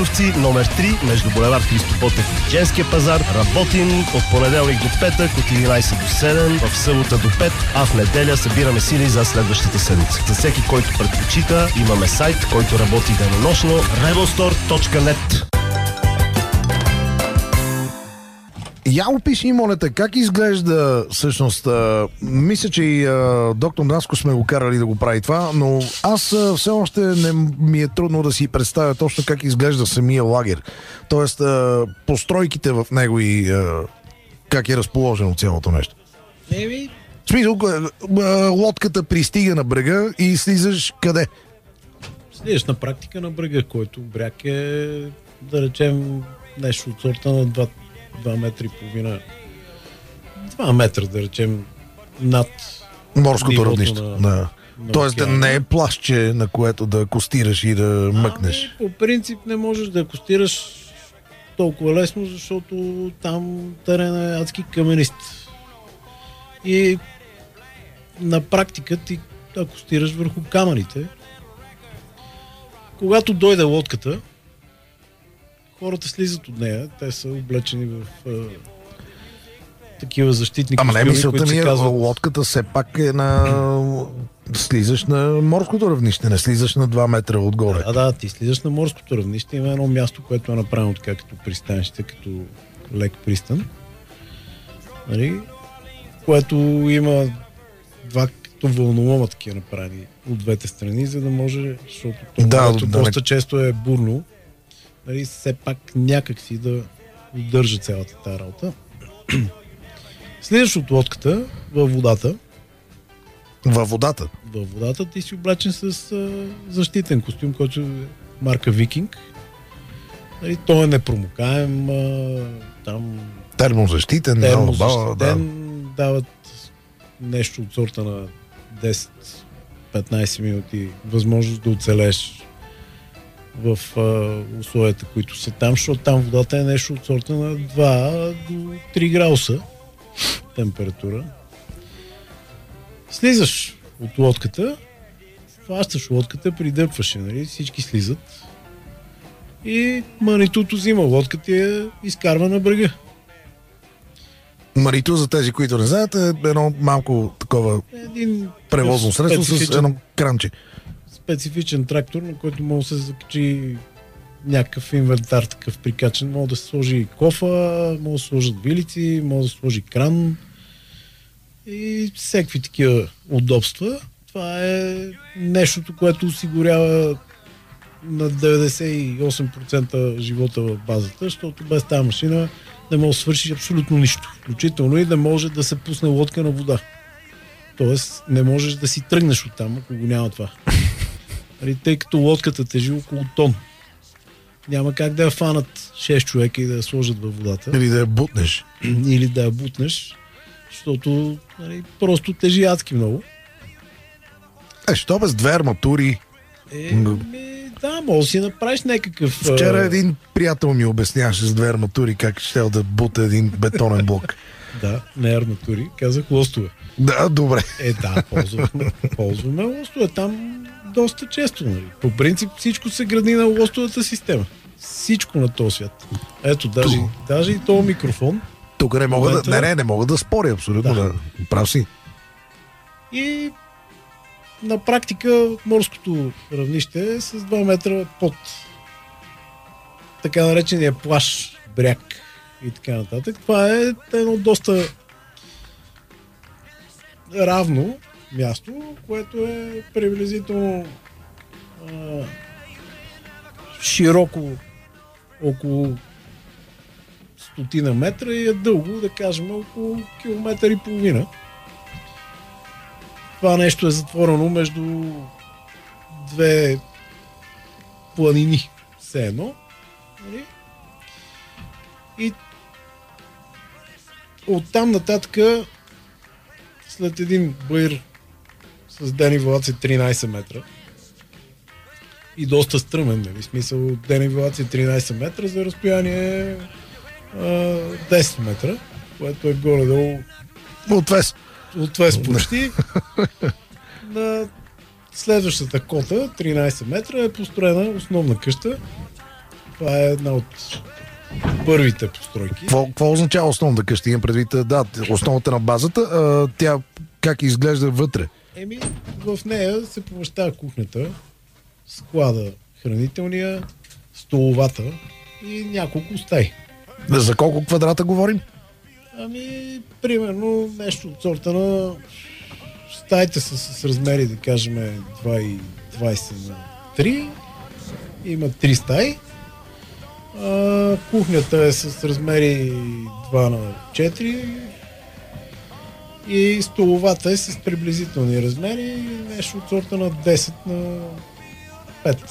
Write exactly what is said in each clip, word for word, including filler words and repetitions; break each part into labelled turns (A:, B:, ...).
A: Михровци, номер три, между булевард Христо Ботев и Женския пазар. Работим от понеделник до петък, от единайсет до седем, в събота до пет, а в неделя събираме сили за следващата седмица. За всеки, който предпочита, имаме сайт, който работи денонощно. rebelstore точка net.
B: Я опиши, молете, как изглежда всъщност, а, мисля, че и а, доктор Наско сме го карали да го прави това, но аз а, все още не ми е трудно да си представя точно как изглежда самия лагер. Тоест, а, постройките в него и а, как е разположено цялото нещо.
C: Еми...
B: В смисъл, а, лодката пристига на брега и слизаш къде?
C: Слизаш на практика на брега, който бряг е, да речем, нещо от сорта на два метра и половина. два метра, да речем, над
B: морското равнище.
C: На,
B: да.
C: на
B: Тоест да не е пластче, на което да акостираш и да мъкнеш.
C: Ами, по принцип не можеш да акостираш толкова лесно, защото там терена е адски каменист. И на практика ти акостираш върху камъните. Когато дойде лодката, хората слизат от нея, те са облечени в а, такива защитни
B: костюми. Ама не, мисълта ми е,
C: казват...
B: лодката все пак е на... слизаш на морското равнище, не слизаш на два метра отгоре.
C: Да, да, ти слизаш на морското равнище. Има едно място, което е направено така като пристанище, като лек пристан. Нали? Което има два като вълнолома такива направени от двете страни, за да може, защото това да, доста не... често е бурно. Нали, все пак някак си да удържа цялата тази работа. Слизаш от лодката във водата.
B: Във водата?
C: Във водата ти си облечен с а, защитен костюм, който е марка Викинг. Нали, той е непромокаем. А, там...
B: Термозащитен.
C: Термозащитен. Да. Дават нещо от сорта на десет-петнайсет минути възможност да оцелеш в а, условията, които са там, защото там водата е нещо от сорта на два до три градуса температура. Слизаш от лодката, хващаш лодката, придърпваш, нали? Всички слизат и Манитото взима лодката и я изкарва на брега.
B: Манито, за тези, които не знаят, е едно малко такова Един превозно средство с едно кранче.
C: Специфичен трактор, на който може да се закачи някакъв инвентар такъв прикачен. Може да се сложи кофа, може да се сложат вилици, може да се сложи кран и всеки такива удобства. Това е нещото, което осигурява на деветдесет и осем процента живота в базата, защото без тази машина не може да свърши абсолютно нищо. Включително и да може да се пусне лодка на вода. Тоест не можеш да си тръгнеш оттам, ако го няма това. Тъй като лодката тежи около тон. Няма как да я фанат шест човека и да я сложат във водата.
B: Или да я бутнеш.
C: Или да я бутнеш, защото нали, просто тежи адски много.
B: Е, що без две арматури?
C: Е, ми, да, може да си направиш някакъв...
B: Вчера един приятел ми обясняваше с две арматури как ще да бута един бетонен блок.
C: Да, не арматури, казах лостове.
B: Да, добре.
C: Е, да, ползваме, ползваме лостове там доста често. Нали. По принцип всичко се гради на лостовата система. Всичко на този свят. Ето, даже, даже и този микрофон.
B: Тук не мога момента... да... Не, не, не мога да споря, абсолютно. Да. Да. Прав си.
C: И на практика морското равнище е с два метра под така наречения плаж, бряг и така нататък. Това е едно доста равно място, което е приблизително а, широко около стотина метра и е дълго, да кажем, около километър и половина. Това нещо е затворено между две планини, все едно. И оттам нататък след един баир с денивелация тринайсет метра и доста стръмен, нали? В смисъл денивелация тринайсет метра за разстояние а, десет метра, което е горе-долу
B: отвес.
C: Отвес почти. На следващата кота, тринайсет метра, е построена основна къща, Това е една от първите постройки.
B: Какво, какво означава основната къща? Имам предвид, да, основата на базата. А, тя как изглежда вътре?
C: Еми, в нея се помещава кухнята, склада хранителния, столовата и няколко стаи.
B: За колко квадрата говорим?
C: Ами, примерно нещо от сорта на стаите са с размери, да кажем, двайсет на три. Има три стаи. А, кухнята е с размери два на четири. И столовата е с приблизителни размери, нещо от сорта на десет на пет.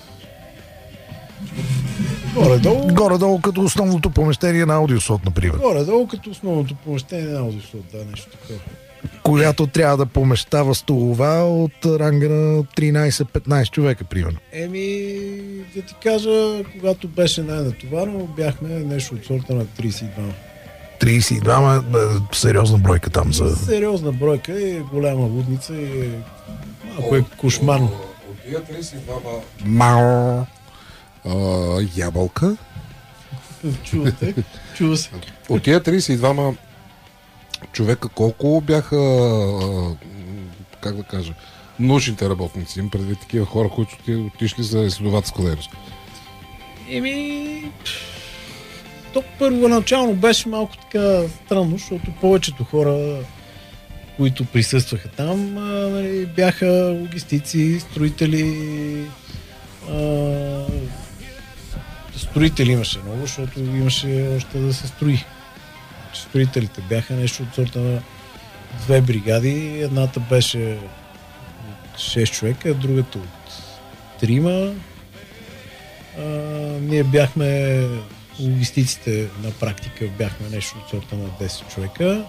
C: Горе-долу.
B: Горе-долу като основното помещение на аудиосот, например.
C: Горе-долу като основното помещение на аудиосот, да, нещо такова.
B: Която трябва да помещава столова от ранга на тринайсет-петнайсет човека, примерно.
C: Еми, да ти кажа, когато беше най-натоварно, бяхме нещо от сорта на трийсет и два.
B: трийсет и два, е сериозна бройка там за...
C: Сериозна бройка и голяма лудница и е... малко е кошмарно.
D: От тия трийсет и два Мао а, ябълка.
C: Чувате? Чува се.
D: От тия трийсет и два човека колко бяха, а, как да кажа, научните работници, им предвид такива хора, които отишли за изследователска дейност?
C: Еми... То първоначално беше малко така странно, защото повечето хора, които присъстваха там, а, нали, бяха логистици, строители. А, строители имаше много, защото имаше още да се строи. Строителите бяха нещо от сорта на две бригади. Едната беше от шест човека, другата от трима. А, ние бяхме логистиците на практика бяхме нещо от сорта на десет човека.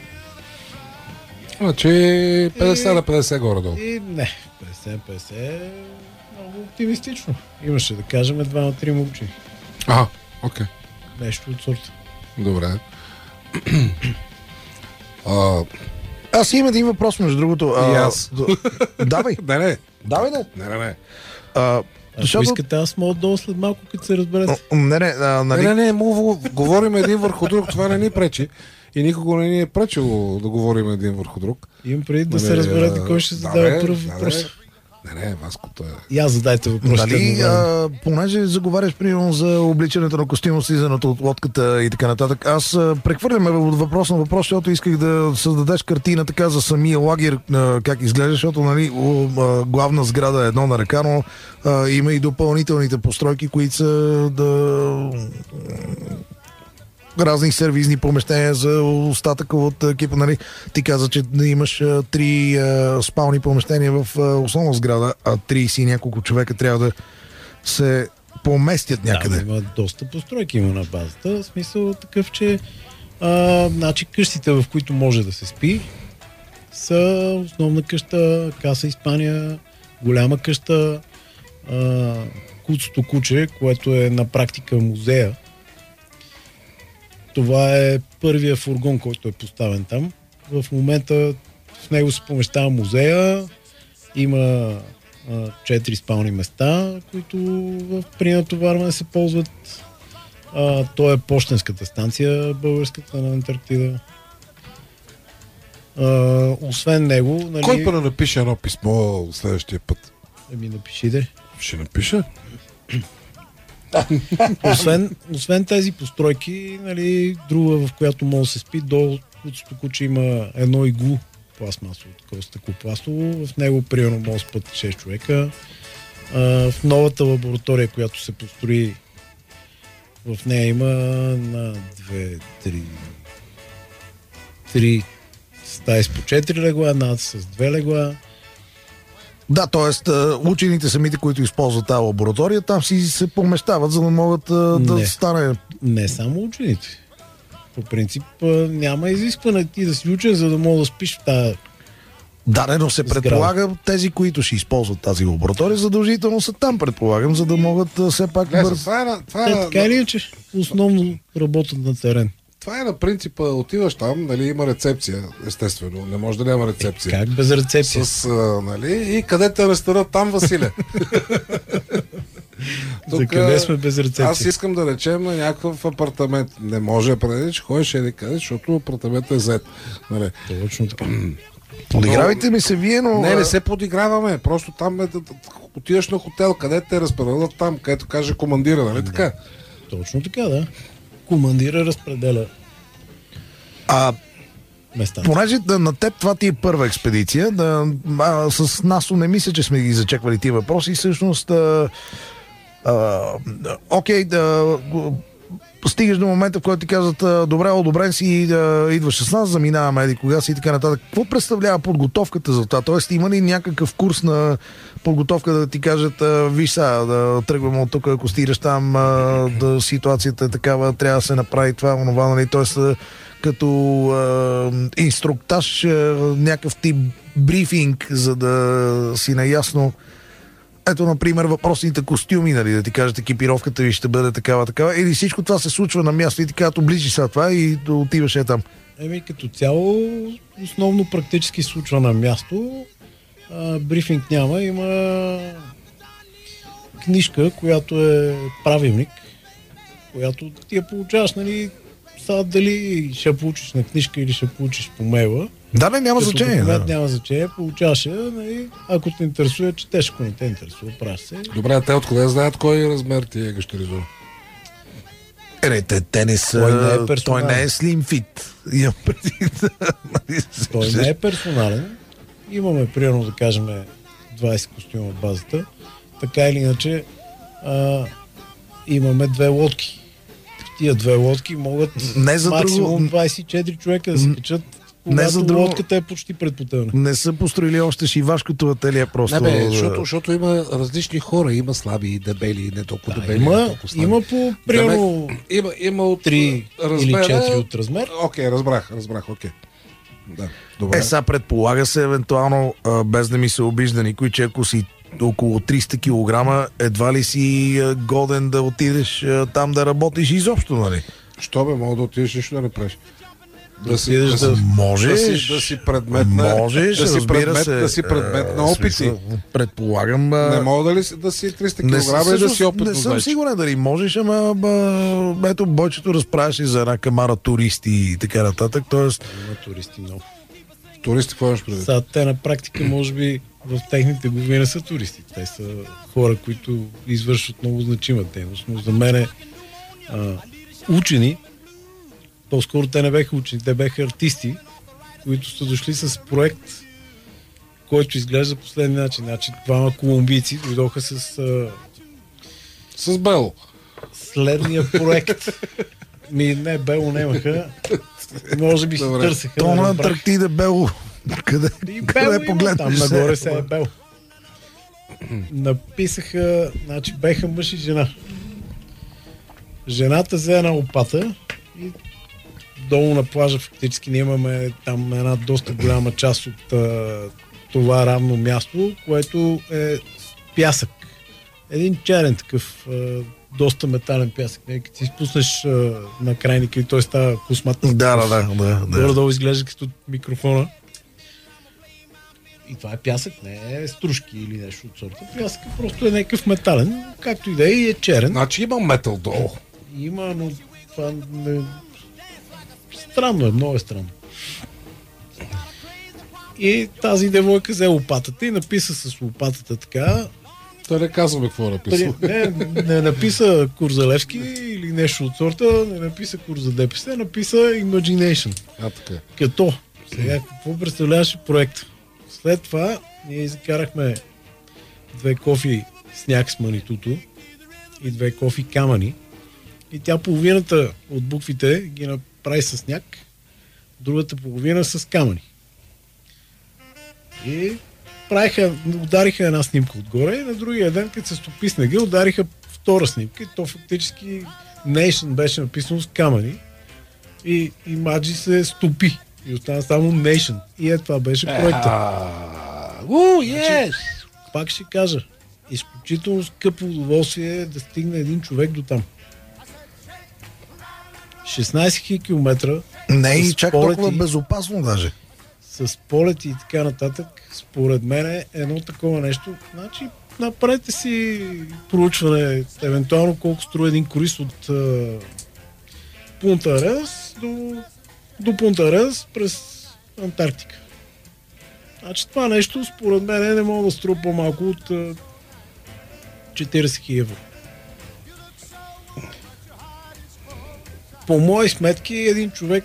D: Значи петдесет на петдесет горе-долу.
C: И не, петдесет на петдесет е много оптимистично. Имаше да кажем два на три учени.
D: Ага, окей.
C: Нещо от сорта.
D: Добре. а,
B: Аз имам един въпрос, между другото. А...
D: И аз.
B: Давай.
D: Не, не.
B: Давай, да.
D: Не, не, не.
B: А,
C: Ако
B: защото...
C: искате, аз мога долу след малко, като се разберете.
B: Не, не, а, нали...
D: Не, не, не, му говорим един върху друг, това не ни пречи. И никога не ни е пречило да говорим един върху друг.
C: Имам преди да
D: Не,
C: се разберете кой ще
D: да,
C: задава
D: бе,
C: първ
D: да,
C: въпрос.
D: бе. Не, не, Ваското е...
C: И аз задайте въпросите.
B: Нали, а, понеже заговаряш примерно за обличането на костюма, слизането от лодката и така нататък, аз а, прехвърлям от въпрос на въпрос, защото исках да създадеш картина така за самия лагер, а, как изглежда, защото нали, о, а, главна сграда е едно на ръка, но а, има и допълнителните постройки, които са да... разни сервизни помещения за остатъка от екипа. Нали? Ти каза, че имаш а, три а, спални помещения в а, основна сграда, а трийсет и няколко човека трябва да се поместят някъде.
C: Да, има доста постройки има на базата. В смисъл такъв, че а, значи къщите, в които може да се спи, са основна къща, Каса Испания, голяма къща, а, Куцото куче, което е на практика музея. Това е първия фургон, който е поставен там. В момента в него се помещава музея, има четири спални места, които в при натоварване се ползват. А, то е пощенската станция, българската на Антарктида. А, освен него... Нали...
D: Кой пък напише едно писмо следващия път?
C: Ами напишите.
D: Ще напиша.
C: Освен, освен тези постройки, нали, друга, в която може да се спи, до Куцото куче има едно иглу пластмасово, такова стъклопластово. В него примерно може да спят шест човека. А, в новата лаборатория, която се построи, в нея има на две, три, три стаи с по четири легла, над с две легла.
B: Да, т.е. учените самите, които използват тази лаборатория, там си се помещават, за да могат а, да
C: Не.
B: стане...
C: Не само учените. По принцип а, няма изискване ти да си учен, за да мога да спиш в тази...
B: Да, не, но се
C: Сграда.
B: предполага тези, които ще използват тази лаборатория, задължително са там, предполагам, за да могат а, все пак...
D: Не,
B: бърз...
D: това е на, това е
C: Те
D: на,
C: така или иначе основно работят на терен.
D: това е на принципа, отиваш там, нали, има рецепция, естествено, не може да няма рецепция.
C: Как без рецепция?
D: С, а, нали, и къде те ресторат там, Василе?
C: За къде сме без рецепция?
D: Аз искам да речем на някакъв апартамент. Не може да преди, че ходиш и да кажеш, защото апартаментът е зет. Нали?
C: Точно така.
B: Подигравайте ми се вие, но...
D: Не, не се подиграваме. Просто там е, отиваш на хотел, къде те разпределят там, където каже командира, нали така?
C: Точно така, да. Командира разпределя
B: А,
C: места.
B: понеже да, на теб това ти е първа експедиция, да, а, с Насо не мисля, че сме ги зачеквали тия въпроси. Всъщност, а, а, окей, да, стигаш до момента, в който ти казват, добре, одобрен си, да, идваш с нас, заминаваме, еди кога си и така нататък. Какво представлява подготовката за това? Тоест, има ли някакъв курс на подготовка да ти кажат, виж сега, да тръгваме от тук, ако стигаш там, да ситуацията е такава, трябва да се направи това, онова, нали? Тоест, като е, инструктаж, е, някакъв тип брифинг, за да си наясно. Ето, например, въпросните костюми, нали, да ти кажат, екипировката ви ще бъде такава, такава, или всичко това се случва на място и ти казват, оближи сега това и да отиваш е там.
C: Еми, като цяло, основно практически случва на място. А, брифинг няма, има книжка, която е правилник, която ти я получаваш, нали, сега дали ще я получиш на книжка или ще я получиш по мейла.
B: Да, не, няма
C: Като
B: значение.
C: документ
B: Да.
C: няма значение, получаваш я, нали, ако те интересува, четеш, ако не те интересува, правиш се.
D: Добре, а те откъде знаят кой размер ти е гащеризор?
B: Е, не, те, те не са,
C: Той не е
B: той
C: персонален.
B: не е slim fit. Имам предвид.
C: Той не е персонален. Имаме, примерно, да кажем, двайсет костюма в базата. Така или иначе, а, имаме две лодки. Тия две лодки могат
B: Не за
C: максимум
B: друго-
C: двайсет и четири човека да се качат,
B: Не
C: когато
B: за друго-
C: лодката е почти пред потъване.
B: Не са построили още шивашкото ателие просто.
D: Не, бе,
B: да-
D: защото, защото има различни хора. Има слаби и дебели, не толкова
C: Да,
D: дебели, не
C: има,
D: толкова слаби.
C: има по, примерно,
D: Има, има от
C: три или четири от размер.
D: Окей, разбрах, разбрах, окей. Да, добре.
B: Е, сега предполага се евентуално, а, без да ми се обижда никой, че ако си около триста килограма, едва ли си а, годен да отидеш а, там да работиш изобщо, нали?
D: Що бе, мога да отидеш нищо да не правиш. Да си,
C: отидеш
D: да,
C: да-
D: си-
B: Можеш.
D: да, си, да си предмет на,
B: Можеш,
D: да си
B: разбира
D: предмет,
B: се.
D: да си предмет
B: а,
D: на опити.
B: смисъл, Предполагам. А,
D: Не мога да, ли, си- да си триста
B: не,
D: килограма и да
B: всъщност
D: си опитно
B: не съм
D: зайче.
B: сигурен дали можеш, ама ба, ето бойчето разправяше за една камара туристи и така нататък. Тоест,
C: Има туристи много.
D: Туристи, какво имаш предвид?
C: Сега те на практика, може би, в техните глави не са туристи. Те са хора, които извършват много значима дейност. Но за мен е а, учени, по-скоро те не беха учени, те беха артисти, които са дошли с проект, който изглежда последния начин. Значи, двама колумбийци дойдоха с а,
D: С бело.
C: следния проект. Ми не, бело нямаха. Може би си
D: Добре.
C: търсеха.
B: то
C: не
B: на
C: разбрах.
B: Антарктида бело. Къде,
C: И
B: къде
C: бело има,
B: погледнеш?
C: там
B: се?
C: нагоре се е бело. Написаха, значи беха мъж и жена. Жената взе една лопата и долу на плажа фактически ние имаме там една доста голяма част от а, това равно място, което е пясък. Един черен такъв, а, доста метален пясък. Не, като си спуснеш а, на крайника и той става космат.
B: Да, да, да. да, да.
C: Горе-долу изглежда като микрофона. И това е пясък, не е стружки или нещо от сорта. Пясък просто е някакъв метален, както и да е, и е черен.
D: Значи има метал долу.
C: Има, но това не... Странно е, много е странно. И тази девойка взе лопатата и написа с лопатата така.
D: Да не казваме какво е написано.
C: Не, не написа Курзалевски или нещо от сорта, не написа Курза ДПС, написа Imagination.
D: А, така.
C: Като, сега какво представляваше проект? След това ние изкарахме две кофи сняг с манитото и две кофи камъни и тя половината от буквите ги направи с сняг, другата половина с камъни. И правиха, удариха една снимка отгоре и на другия ден, като се стопи снега, удариха втора снимка и то фактически Nation беше написано с камъни и, и Маджи се стопи и остана само Nation. И е това беше проекта.
D: У, ес!
C: Пак ще кажа, изключително скъпо удоволствие е да стигне един човек до там. шестнайсет хиляди километра
B: Не е и
C: с
B: чак
C: полети.
B: толкова безопасно даже.
C: с полети и така нататък, според мен е едно такова нещо. Значи, направете си проучване, евентуално колко струва един корист от а, Пунта Арес до, до Пунта Арес през Антарктика. Значи това нещо, според мен, не мога да струва по-малко от а, четирийсет хиляди евро. По мои сметки, един човек,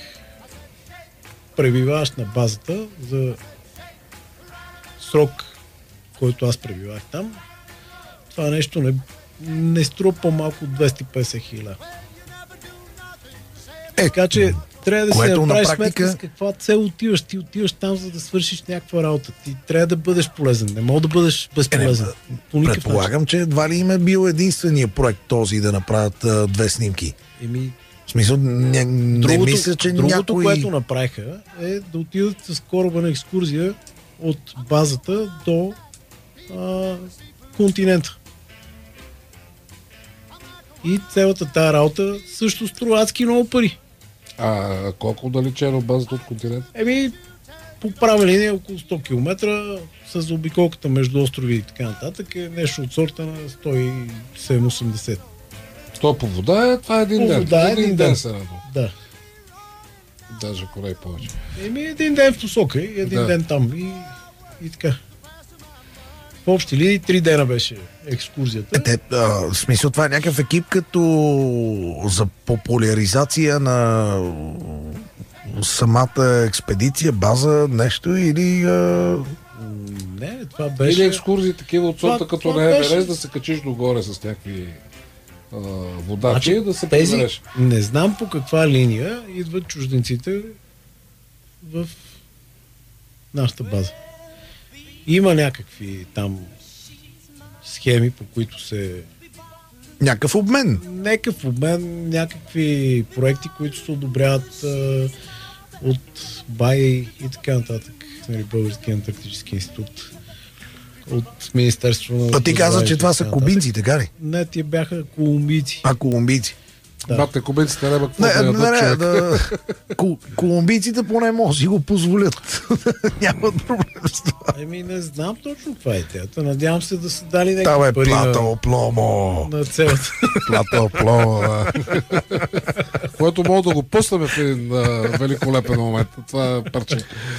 C: пребиваващ на базата за срок, който аз пребивах там, това нещо не, не струва по-малко от двеста и петдесет хиляди. Е, така че трябва да си направиш практика... сметка с каква цел отиваш. Ти отиваш там, за да свършиш някаква работа. Ти трябва да бъдеш полезен. Не мога да бъдеш безполезен.
B: Е, не, предполагам, начин. Че едва ли им е бил единствения проект този да направят а, две снимки.
C: Еми,
B: в смисъл, не,
C: другото,
B: не мисля, че
C: другото,
B: някой...
C: което направиха, е да отидат с кораба на екскурзия от базата до а, континента. И цялата тая работа също струва адски много пари.
D: А колко далечено базата от континента?
C: Еми, по права линия около сто километра с заобиколката между острови и така нататък е нещо от сорта на сто и седемдесет осемдесет.
D: То по вода е, това е един
C: по
D: ден.
C: Вода е един, един ден.
D: ден
C: да.
D: Даже корей повече.
C: Еми, един ден в посока и един да. ден там и, и така. В общи линии три дена беше екскурзията.
B: Те, а, в смисъл, това е някакъв екип като за популяризация на самата експедиция, база, нещо или... А...
C: Не, това беше...
D: Или екскурзии такива от сорта, като
C: това
D: на Еверест,
C: беше...
D: да се качиш догоре с някакви а, водачи,
C: значи,
D: да се
C: тези...
D: прибереш.
C: Не знам по каква линия идват чужденците в нашата база. Има някакви там схеми, по които се...
B: Някакъв обмен.
C: Някакъв обмен, някакви проекти, които се одобряват а, от БАИ и така нататък. Нали, Българския антарктически институт. От Министерство на...
B: А ти каза, че това са кубинци, така ли?
C: Не, тия бяха колумбийци.
B: А, колумбийци.
D: Да. Бате, кубинците не бе какво
B: не,
D: да ядат
B: не,
D: човек.
B: Да, ко, колумбийците поне може да си го позволят. Нямат проблем с това.
C: Еми, не знам точно каква е идеята. Надявам се да са дали някакви
B: Това е
C: пари
B: плато пломо.
C: на, на целата.
B: Плато пломо, да.
D: Което мога да го пуснем в един uh, великолепен момент. Това е парче.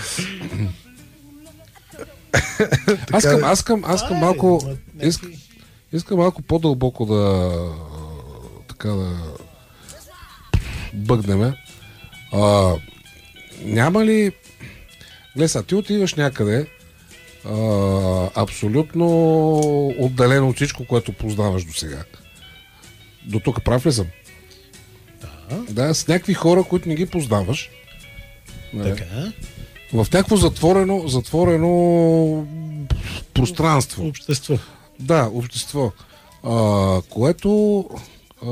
D: Аз искам, аз искам, аз искам малко... Искам, искам малко по-дълбоко да... така да... бъгнеме. А, няма ли... Глеса, ти отиваш някъде а, абсолютно отделено от всичко, което познаваш до сега. До тук прав ли съм?
C: Да.
D: Да, с някакви хора, които не ги познаваш.
C: Така.
D: В някакво затворено, затворено пространство.
C: Общество.
D: Да, общество. А, което а,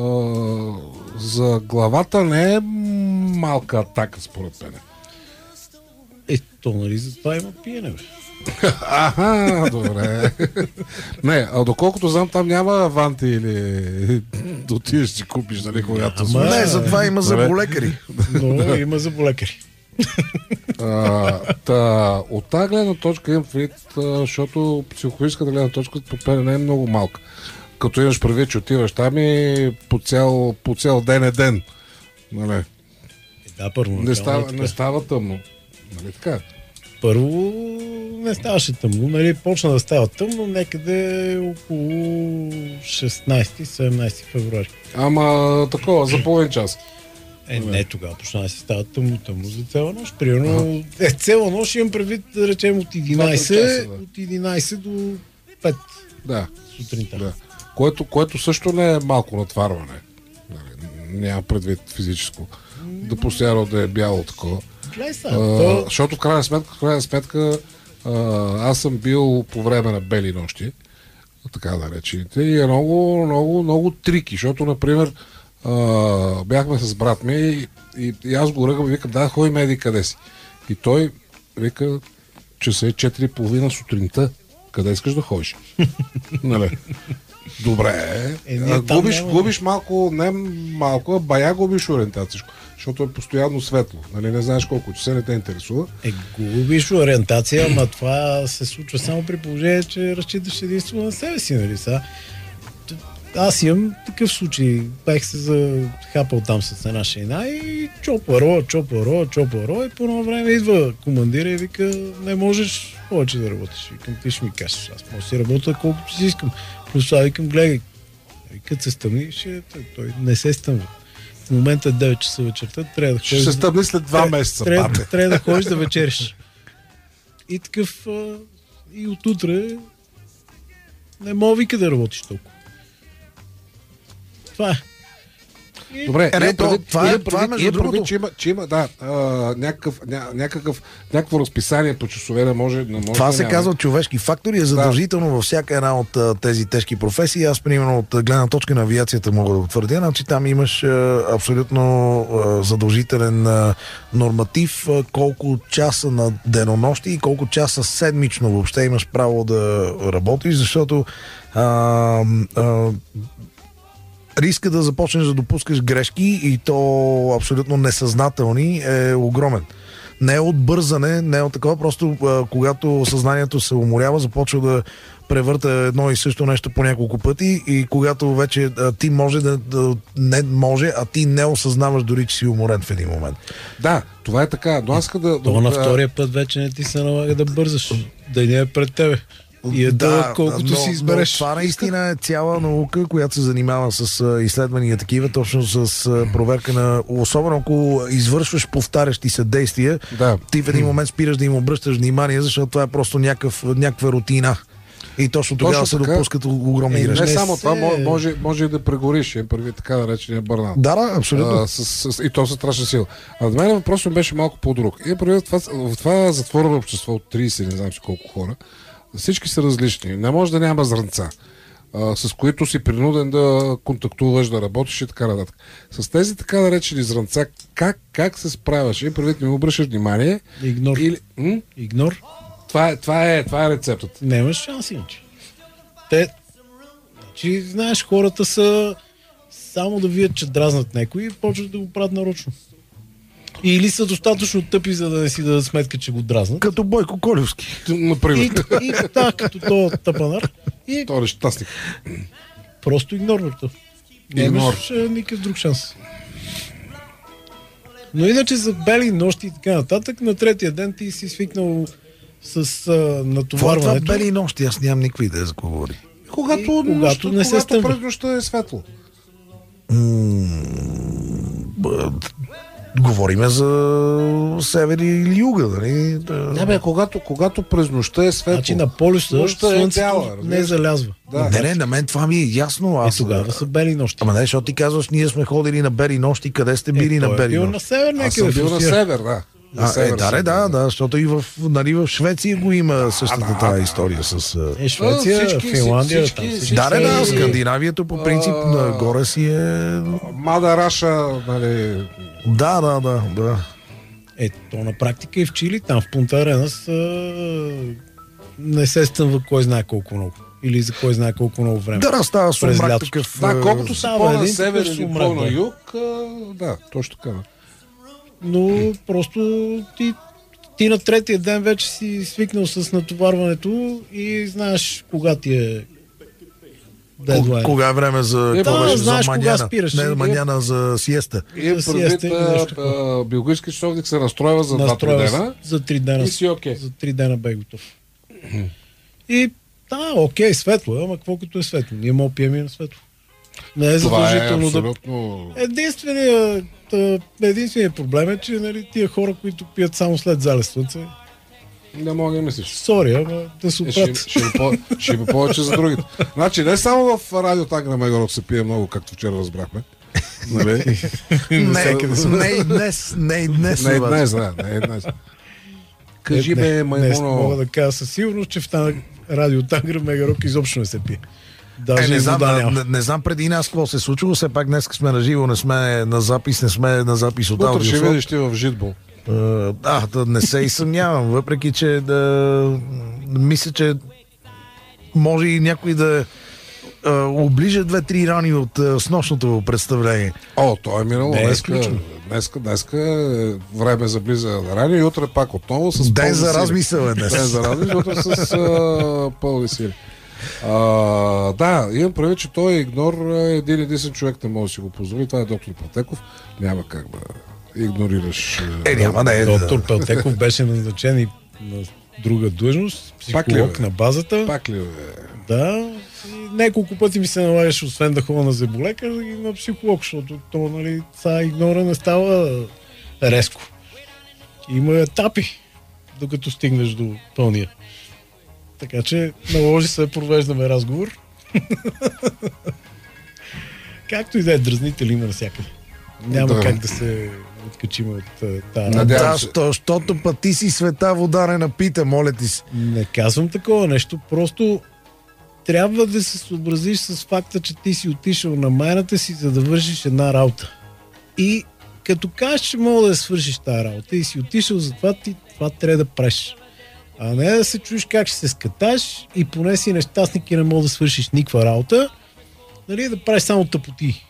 D: за главата не е малка атака, според мен.
C: Е, то нали за това има пиене, бе.
D: Аха, добре. Не, а доколкото знам, там няма аванти или да отидеш си купиш, нали, когато...
B: Ама, не, за това има заболекари.
C: Но има заболекари.
D: А, та, от тази гледна точка имам предвид, защото психологическата гледна точка по мен не е много малка. Като имаш предвид, че отиваш там и по цял, по цял ден е ден. Нали?
C: Е, да, първо.
D: Не става, не става тъмно. Нали така?
C: Първо не ставаше тъмно. Нали, почна да става тъмно някъде около шестнайсети-седемнайсети февруари.
D: Ама такова, за половин час.
C: Е, не, тогава почна да се става тъмно, тъмно за цяла нощ. Примерно, е, цяла нощ имам предвид, да речем, от единайсет, часа, да. От единайсет до пет
D: да.
C: сутринта.
D: Да. Което, което също не е малко натварване. Няма предвид физическо. Да постоянно да е бяло такова.
C: Са,
D: а,
C: то...
D: Защото в крайна сметка, в крайна сметка а, аз съм бил по време на бели нощи, така да речените, и е много, много, много трики, защото, например, а, бяхме с брат ми и, и, и аз го ръгам и викам, да, ходи меди къде си. И той вика, че се е четири и половина сутринта. Къде искаш да ходиш? Нали? Добре.
C: Е, ние
D: А,
C: там
D: губиш,
C: няма-
D: губиш малко, не малко, а бая губиш ориентация, защото е постоянно светло. Нали, не знаеш колко часа, не те интересува.
C: Е, губиш ориентация, ама това се случва само при положение, че разчиташ единствено на себе си, нали са. Аз имам такъв случай. Бех се захапал там с една шейна и чопаро, чопаро, чопаро и по едно време идва командира и вика, не можеш повече да работиш. Викам, ти ще ми кажеш, аз може да си работя колкото си искам. Плюс това викам, гледай, като се стъмни, ще... той, той не се стъмва. В момента е девет часа вечерта, трябва да
D: Ще
C: ходиш
D: се
C: да-
D: стъпни след два
C: трябва-
D: месеца.
C: Трябва,
D: бабе.
C: трябва да ходиш да вечериш. И такъв а, и отутре не мога вика да работиш толкова. Това е. И-
D: Добре,
B: Е, не,
D: имам
B: то-
D: предвид,
B: това е-
D: имам
B: това е,
D: предвид,
B: между
D: имам предвид,
B: другото.
D: че има, че има да, а, някакъв, ня, някакъв, някакво разписание по часове, не може, не може
B: Това
D: да
B: се
D: няма.
B: казва човешки фактор и е задължително във всяка една от а, тези тежки професии. Аз, примерно, от а, гледна точка на авиацията мога да утвърдя, значи там имаш а, абсолютно а, задължителен а, норматив, а, колко часа на денонощи и колко часа седмично въобще имаш право да работиш, защото а, а, риска да започнеш да допускаш грешки и то абсолютно несъзнателни е огромен. Не е от бързане, не е от такова, просто а, когато съзнанието се уморява, започва да превърта едно и също нещо по няколко пъти и когато вече а, ти може да, да не може, а ти не осъзнаваш дори, че си уморен в един момент.
D: Да, това е така, но аз иска да...
C: То на
D: да-
C: втория път вече не ти се налага да бързаш. Да не е пред тебе. И е да, колкото
B: но,
C: си избереш.
B: Но това наистина е цяла наука, която се занимава с а, изследвания такива, точно с а, проверка на... Особено ако извършваш повтарящи се действия,
D: Да.
B: ти в един момент спираш да им обръщаш внимание, защото това е просто някакъв, някаква рутина. И точно тогава
D: Точно
B: се
D: така.
B: допускат огромни
C: Е,
B: грешки.
D: Не
C: не
D: само
C: се-
D: това, мо- може, може и да прегориш, е първи така наречения бърнаут.
B: Да, да, абсолютно.
D: А, с, с, и то със страшна сила. А за мен въпросът ми беше малко по-друг. И преди това, в това затворено общество от трийсет, не знам си колко хора, всички са различни. Не може да няма зранца, а, с които си принуден да контактуваш, да работиш и така нататък. С тези така наречени зранца, как, как се справяш? И преди не му обръщаш внимание.
C: Игнор.
D: Или, м?
C: Игнор.
D: Това, е, това, е, това е рецептата.
C: Нямаш шанс иначе. Те, че знаеш, хората са само да видят, че дразнат някой и почват да го правят нарочно. Или са достатъчно тъпи, за да не си дадат сметка, че го дразнат.
B: Като Бойко Колевски.
D: Например.
C: И, и да, като то тъпанар. И
D: Той е щастник.
C: просто игнорват. Нямаш а, никакъв друг шанс. Но иначе за бели нощи и така нататък, на третия ден ти си свикнал с а,
B: Това, това
C: натоварването.
B: бели нощи, аз нямам никаква идея за какво говори.
D: Когато,
C: И когато
D: нощта,
C: не се
D: когато
C: стъмва.
D: през нощта е светло.
B: Б- Говориме за север или юга, нали? Да.
D: Не бе, когато, когато през нощта е светло.
C: Значи на полюса
D: Нощта е
C: слънцето
D: цяла,
C: не
D: разбираш?
C: залязва.
D: Да.
B: Не, не, на мен това ми е ясно.
C: И
B: Аз
C: тогава са бели нощи.
B: Ама не, защото ти казваш, ние сме ходили на бели нощи, къде сте били
C: Е,
B: на
C: той е
B: бели
C: бил на
B: нощи?
C: север
D: Аз съм
C: някъде.
D: бил
C: в
D: на
C: Русия.
D: север, да. На
B: А,
D: север
B: е, да,
D: съм
B: да,
D: бил.
B: да, да, защото и в, нали, в Швеция го има същата
D: да,
B: тази
D: да,
B: история с... а,
C: Е, Швеция,
D: всички-
C: Финландия,
D: всички-
C: там
D: всички-
C: всички
B: Да,
C: са-
B: да, да,
D: и-
B: Скандинавието по принцип
D: А,
B: нагоре си е...
D: Мада Раша, нали...
B: Да, да, да, да.
C: Е, то на практика и в Чили, там в Пунта Арена са... не се стъмва кой знае колко много. Или за кой знае колко много време.
B: Да, да, става
C: През
B: сумрак
C: лятото.
B: такъв...
D: Да,
B: а,
D: колкото си
C: става
D: по-на
C: един
D: север
C: такъв
D: или
C: сумрак,
D: по-на
C: да.
D: юг, а, да, точно така.
C: Но просто ти, ти на третия ден вече си свикнал с натоварването и знаеш кога ти е дедлайн.
B: Кога е време за...
D: Е,
B: това
D: да,
B: беше
C: знаеш
B: за
C: кога
B: маняна.
C: спираш.
B: Не,
C: Е,
B: маняна за сиеста.
D: И е
C: За
D: предвид,
C: сиеста или нещо такова.
D: а, биологически часовник се настройва за два-три
C: Настроя
D: дена.
C: с- за три дена.
D: и си окей.
C: За три дена бе готов. И да, окей, светло е, ама какво като е светло? Ние мога пием и на светло. Не е
D: Това е
C: задължително да...
D: абсолютно...
C: Единственият, та, единственият проблем е, че нали, тия хора, които пият само след залез слънце,
D: Не мога да мислиш.
C: сори, ама да се
D: Е, ще,
C: оправят.
D: ще, ще, по, ще има повече за другите. Значи не само в радио Тагра Мегоров се пие много, както вчера разбрахме. Нали?
B: Не, не и днес, не и днес.
D: Не е
B: обаче.
D: днес, да, не е днес. Кажи бе,
C: Днес мога
D: маймуно.
C: да кажа със сигурност, че в тази радио Тангра Мегарок изобщо не се пие. Даже
B: Е, не,
C: и
B: знам,
C: вода
B: не,
C: няма.
B: не, не знам преди нас какво се е случило, все пак днес сме на живо, не сме на запис, не сме на запис от
D: Утре ще
B: аудиофон.
D: видиш ти в Житбол.
B: Е, Да, да, не се и съмнявам, въпреки че да, мисля, че може и някой да а, оближа две-три рани от а, снощното представление.
D: О, то е минало.
C: Не е
D: Днеска,
C: изключено.
D: днеска, днеска е време за влизане на рани и утре пак отново с
B: Ден
D: пълни
B: за
D: сили.
B: размисъл е днес.
D: Ден за размисъл, утре с а, пълни сили. А, да, имам прави, че той е игнор, един единствен човек не може да си го позволи. Това е доктор Пелтеков. Няма как да игнорираш.
B: Е, няма да е.
C: Доктор Пелтеков беше назначен и на друга длъжност,
D: Пак ли,
C: психолог
D: бе?
C: на базата.
D: Пак ли, бе?
C: Да. И няколко пъти ми се налагаше, освен да ходя на зъболекар, и на психолог, защото то, нали, това игнора не става резко. Има етапи, докато стигнеш до пълния. Така че наложи се да провеждаме разговор. Както и да е, дразнители има навсякъде. Няма
D: Да.
C: как да се откачим от тази
D: Надявам
B: Да,
D: се.
B: защото път ти си света вода не напита, моля ти се.
C: Не казвам такова нещо, просто трябва да се съобразиш с факта, че ти си отишъл на майната си, за да вършиш една работа. И като кажеш, че мога да я свършиш тази работа и си отишъл, затова ти това трябва да правиш. А не да се чуеш как ще се скаташ и поне си нещастник и не мога да свършиш никаква работа, нали, да правиш само тъпоти.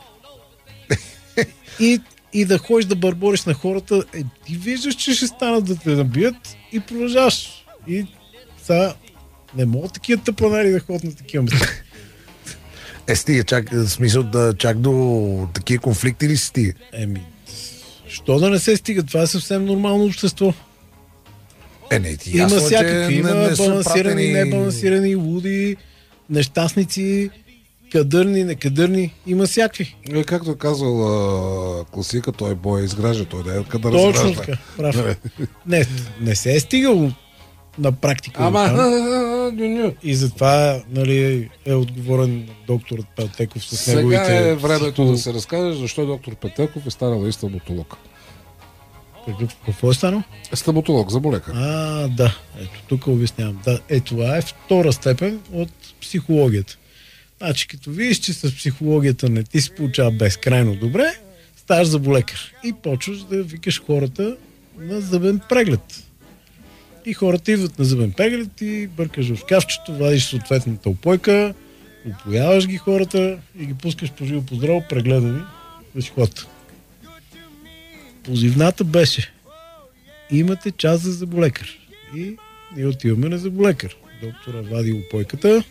C: И, и да ходиш да бърбориш на хората, е, ти виждаш, че ще станат да те набият и продължаваш. И сега не могат такива тъпанари да ходят на такива места.
B: Е, стига, чак, в смисъл да чак до такива конфликти ли си стига?
C: Еми, що да не се стига? Това е съвсем нормално общество.
B: Е, не, ти
C: Има
B: ясно,
C: всякакви,
B: че
C: има
B: не- не са
C: балансирани,
B: пратени-
C: небалансирани, луди, нещастници, кадърни, некадърни, има всякакви.
D: Е, както е казал а, класика, той бой изгражда, той да е къде
C: Точно
D: разгражда.
C: така, прав. Не, не се е стигало на практика.
D: Ама,
C: дотам.
D: ню, ню.
C: И затова, нали, е отговорен докторът Пелтеков с
D: Сега
C: неговите...
D: е времето да се разкаже защо доктор Петеков е станал и стоматолог.
C: Какъв, какво е станал?
D: Е стоматолог, заболекар.
C: А, да. Ето, тук обяснявам. Да, е, това е втора степен от психологията. Значи, като видиш, че с психологията не ти се получава безкрайно добре, ставаш заболекар. И почваш да викаш хората на зъбен преглед. И хората идват на зъбен преглед и бъркаш в шкафчето, вадиш съответната опойка, опояваш ги хората и ги пускаш по живо по здраво, прегледани да си ходят. Позивната беше: имате час за заболекар. И ние отиваме на заболекар. Доктора вади опойката,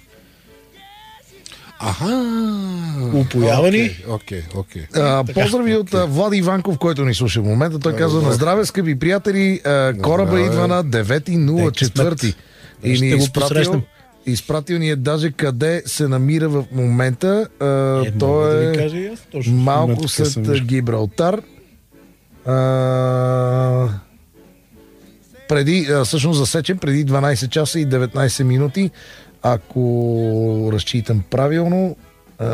D: Аха.
C: Опоявани.
D: Окей, окей, окей.
B: А, поздрави от а, Влади Иванков, който ни слуша в момента. Той казва: на здраве, скъпи приятели, а, кораба
D: здраве.
B: идва на девети нула четвърти. И
C: Ще
B: ни е
C: го
B: изпратил,
C: посрещнем.
B: изпратил ни е даже къде се намира в момента. А,
C: Е, мога
B: той
C: да ви
B: е
C: кажа и аз точно. в
B: малко
C: момента къде
B: след
C: съм виждал.
B: Гибралтар. А, преди, а, всъщност засечен преди дванайсет часа и деветнайсет минути, ако разчитам правилно. А,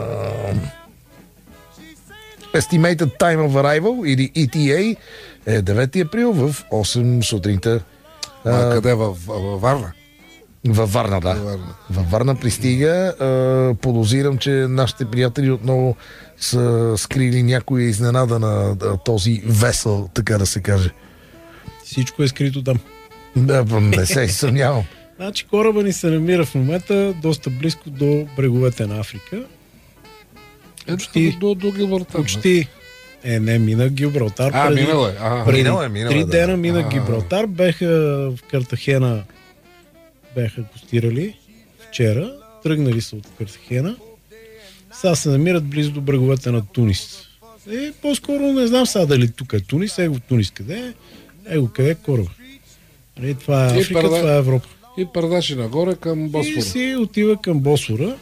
B: Estimated Time of Arrival или И Ти Ей е девети април в осем сутринта.
D: А,
B: А,
D: къде? Във, във Варна?
B: във Варна, да.
D: Във Варна.
B: Във Варна пристига. А, подозирам, че нашите приятели отново са скрили някоя изненада на а, този весел, така да се каже.
C: Всичко е скрито там.
B: Да, не се съмнявам.
C: Значи кораба ни се намира в момента доста близко до бреговете на Африка.
D: Е,
C: Почти.
D: до, до Гибралтар.
C: Почти. Е, не, мина Гибралтар.
D: А,
C: преди-
D: минало е. Ага.
C: Преди
B: Минало е, минало е,
C: три
B: да.
C: дена мина
D: А.
C: Гибралтар. Беха в Картахена, беха костирали вчера. Тръгнали са от Картахена. Сега се намират близо до бреговете на Тунис. И по-скоро не знам сега дали тук е Тунис. Его Тунис къде е? Его къде е кораба? Нали, това е
D: И
C: Африка,
D: преда-
C: това е Европа.
D: И предаши нагоре към
C: И
D: Босфора.
C: си отива към Босфора.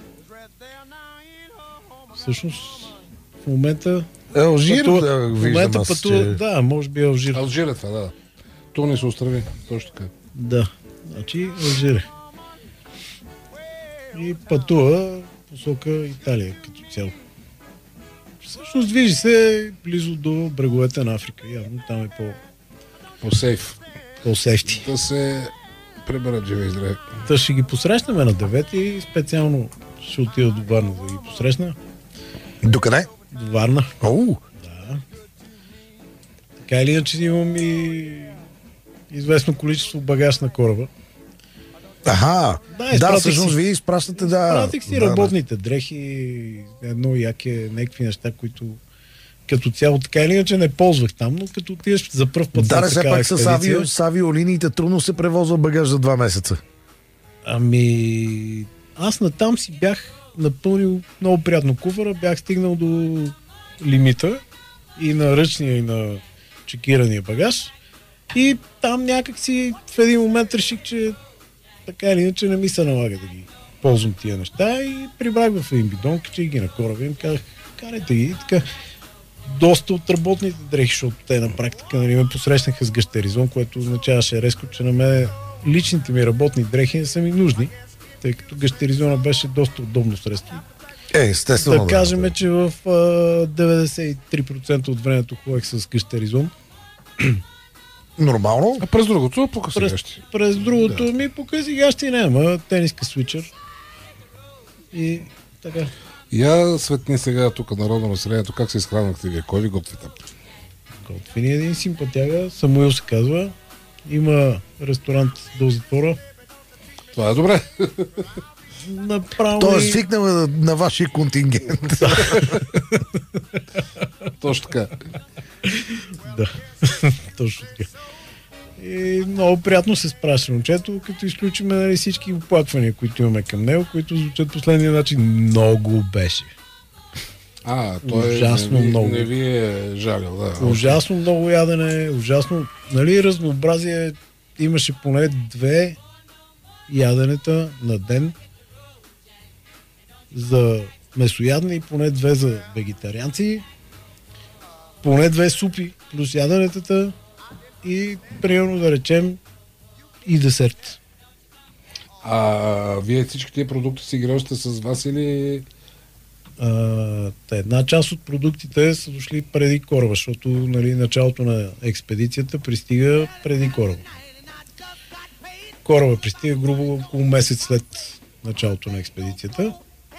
C: Всъщност, в момента
B: Алжир,
C: пътува-
B: да,
C: в
B: виждам
C: момента
B: аз,
C: пътува,
B: че...
C: да, може би Алжир.
D: Алжир е това, да. Тунис острани, точно така.
C: Да, значи Алжир е. И пътува посока Италия като цяло. Всъщност движи се близо до бреговете на Африка. Явно там е по,
D: По-сейф.
C: по-сещи.
D: Да се преберат живи и здрави.
C: Та ще ги посрещнем на девети и специално ще отида до Варна да ги посрещна.
B: Докъде?
C: До Варна.
B: Оу,
C: Да. Така или иначе имам и известно количество багаж на кораба.
B: Аха,
C: Да,
B: да,
C: изпратих
B: всъщност
C: си-
B: вие изпращате, да.
C: Пратих си
B: да,
C: работните дрехи, едно яке, някакви неща, които като цяло така или иначе не ползвах там, но като отидеш за пръв път
B: Да, да,
C: на
B: все
C: такава
B: пак с,
C: експедиция,
B: авио, с авиолиниите трудно се превозва багаж за два месеца.
C: ами аз натам си бях напълнил много приятно куфара, бях стигнал до лимита и на ръчния, и на чекирания багаж. И там някак си в един момент реших, че така или иначе не ми се налага да ги ползвам тия неща и прибрах в един бидон, че ги на кораба и им казах, карайте ги. И така, доста от работните дрехи, защото те на практика нали, ме посрещнаха с гъщеризон, което означаваше резко, че на мен личните ми работни дрехи не са ми нужни, тъй като гъщеризона беше доста удобно средство.
B: Е, естествено.
C: Да кажем, че в а, деветдесет и три процента от времето ходех с гъщеризон.
B: Нормално.
D: А през другото, пока
C: През,
D: сега ще.
C: през другото
D: Да.
C: ми пока сега ще няма. Тениска свичър. И така.
D: Я светни сега тук народно населението, как се изхранахте вие? Кой ви готви там?
C: Готвини един симпатяга. Самуил се казва. Има ресторант до затвора.
D: Това е добре.
C: Направо
B: Той е
C: ми-
B: свикнал на, на вашия контингент.
D: Точно така.
C: Да, точно така. И много приятно се спрашва момчето, като изключим нали, всички оплаквания, които имаме към него, които звучат последния начин. Много беше.
D: А, той
C: Ужасно
D: не, ви-
C: много.
D: не ви е жалил, да.
C: Ужасно много ядене, ужасно, нали, разнообразие. Имаше поне две яденета на ден за месоядни и поне две за вегетарианци. Поне две супи плюс яденетата и примерно да речем и десерт.
D: А вие всички тези продукти си ги носите с вас или...
C: А, та една част от продуктите са дошли преди кораба, защото нали, началото на експедицията пристига преди кораба. Кораба пристига грубо около месец след началото на експедицията.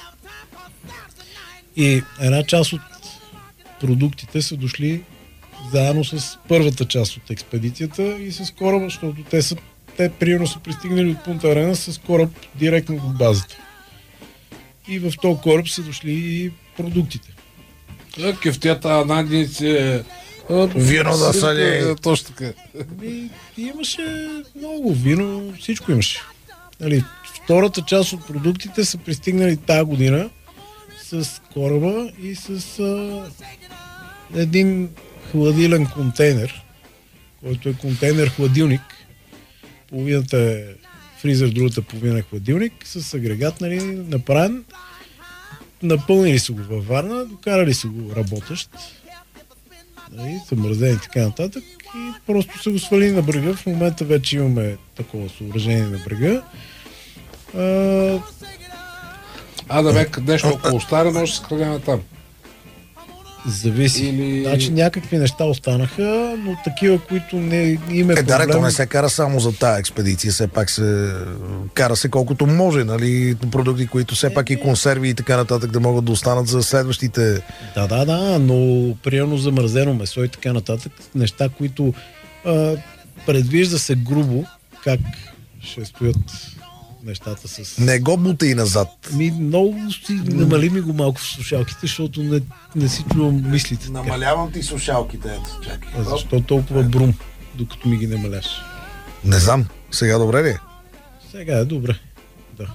C: И една част от продуктите са дошли заедно с първата част от експедицията и с кораба, защото те са те примерно са пристигнали от Пунта Арена с кораб директно от базата. И в този кораб са дошли и продуктите.
D: А, кефтията, ананници... а,
B: Вино да
D: всичко,
B: са ли?
D: е, Точно така.
C: И имаше много вино, всичко имаше. Нали, втората част от продуктите са пристигнали тази година с кораба и с а, един хладилен контейнер, който е контейнер-хладилник. Половината е фризер, другата половина е хладилник, с агрегат нали, направен. Напълнили са го във Варна, докарали са го работещ. Нали, замразени и така нататък. И просто са го свалили на брега. В момента вече имаме такова съоръжение на брега. А,
D: А, да бе, нещо около старе, може да се съхранява там.
C: зависи.
D: Или-
C: Значи някакви неща останаха, но такива, които не им е
B: Е, да,
C: проблем.
B: то не се кара само за тая експедиция, все пак се кара се колкото може, нали, продукти, които все пак и консерви и така нататък да могат да останат за следващите.
C: Да, да, да, но приемно замразено месо и така нататък, неща, които а, предвижда се грубо как ще стоят нещата с...
B: Не го бута и назад.
C: Ми, много си намали ми го малко в слушалките, защото не, не си чувам мислите. така.
B: Намалявам ти слушалките, ето, чакай.
C: А защо толкова брум, докато ми ги намаляш?
B: Не знам, сега добре ли е?
C: Сега е добре. Да.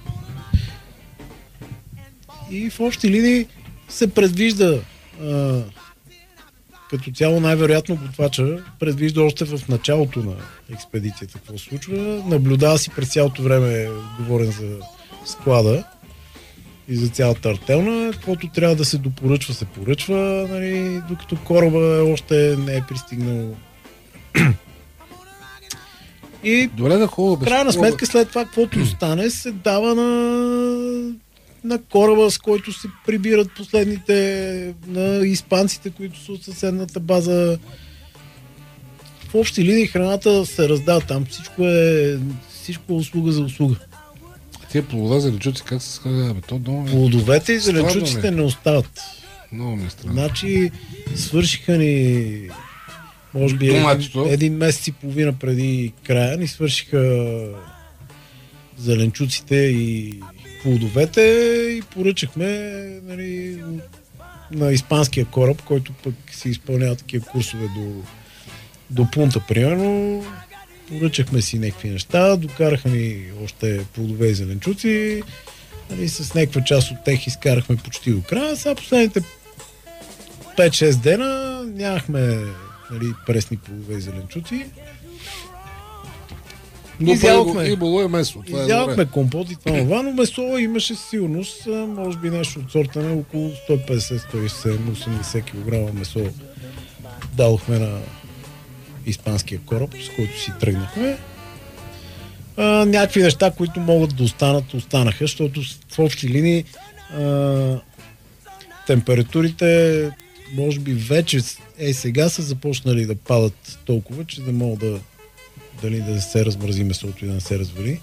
C: И в общи линии се предвижда а, като цяло най-вероятно готвача предвижда още в началото на експедицията какво се случва. Наблюдава си през цялото време, говорен за склада и за цялата артелна. Каквото трябва да се допоръчва, се поръчва, нали, докато кораба още не е пристигнал. И
D: Добре, да хубаво.
C: в крайна сметка след това, каквото остане, се дава на, на кораба, с който се прибират последните, на испанците, които са от съседната база. В общи линии храната се раздава там. Всичко е, всичко е услуга за услуга.
D: Тия плодове, зеленчуци, как се сказва? То много ми,
C: Плодовете и
D: Странно
C: зеленчуците
D: ми.
C: не остават.
D: много ми е странно.
C: Значи свършиха ни може би един,
D: Томатито.
C: един месец и половина преди края ни свършиха зеленчуците и плодовете и поръчахме, нали, на испанския кораб, който пък си изпълнява такива курсове до, до Пунта, примерно. Поръчахме си някакви неща, докараха ни още плодове и зеленчуци, нали, с някаква част от тях изкарахме почти до края. Сега последните пет-шест дена нямахме, нали, пресни плодове и зеленчуци.
D: Но
C: Изядохме.
D: имало е месо.
C: Изядохме компот и това това, но месо имаше сигурност, може би нещо от сорта на около сто и петдесет, сто и седемдесет, осемдесет килограма месо дадохме на испанския кораб, с който си тръгнахме. А, някакви неща, които могат да останат, останаха, защото в общи линии а, температурите може би вече е сега са започнали да падат толкова, че да могат да дали да се размрази месото и да не се развали.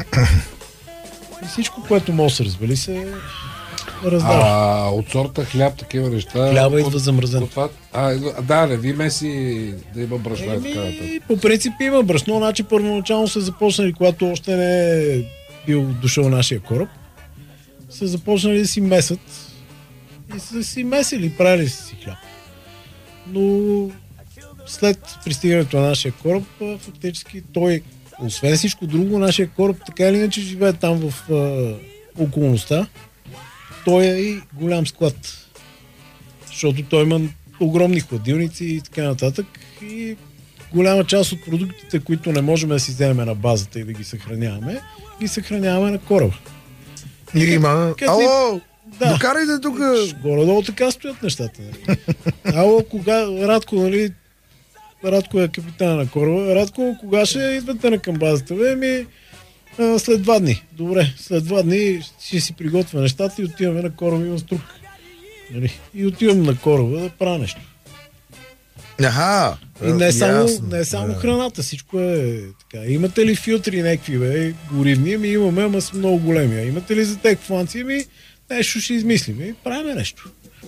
C: И всичко, което може да се развали, се раздава.
D: А от сорта хляб, такива неща.
C: Хляба идва замръзен.
D: А, да, не ви меси да има брашно и така нататък.
C: По принцип има брашно, значи първоначално са започнали, когато още не е бил дошъл нашия кораб, са започнали да си месят и са си месили, правили си хляб. Но след пристигането на нашия кораб, фактически той, освен всичко друго, нашия кораб така или иначе живее там в а, околността. Той е и голям склад. Защото той има огромни хладилници и така нататък. И голяма част от продуктите, които не можем да си вземем на базата и да ги съхраняваме, ги съхраняваме на кораба.
B: И има...
C: Как
B: Ало!
C: Да.
B: Докарайте тук!
C: Горе-долу така стоят нещата. Нали? Ало, кога... Радко, нали... Радко е капитана на кораба. Радко, кога ще идвате на към базата? Бе, ми... А, след два дни. Добре, след два дни ще си приготвя нещата и отиваме на кораба и в струк. Нали? И отивам на кораба да правя нещо.
B: Аха!
C: И не е само,
B: ясно.
C: не е само
B: Да.
C: храната, всичко е така. Имате ли филтри някакви, бе, горивни? Ми имаме, ама са много големи. А имате ли за тек фланци? Ми нещо ще измислим. И правим нещо.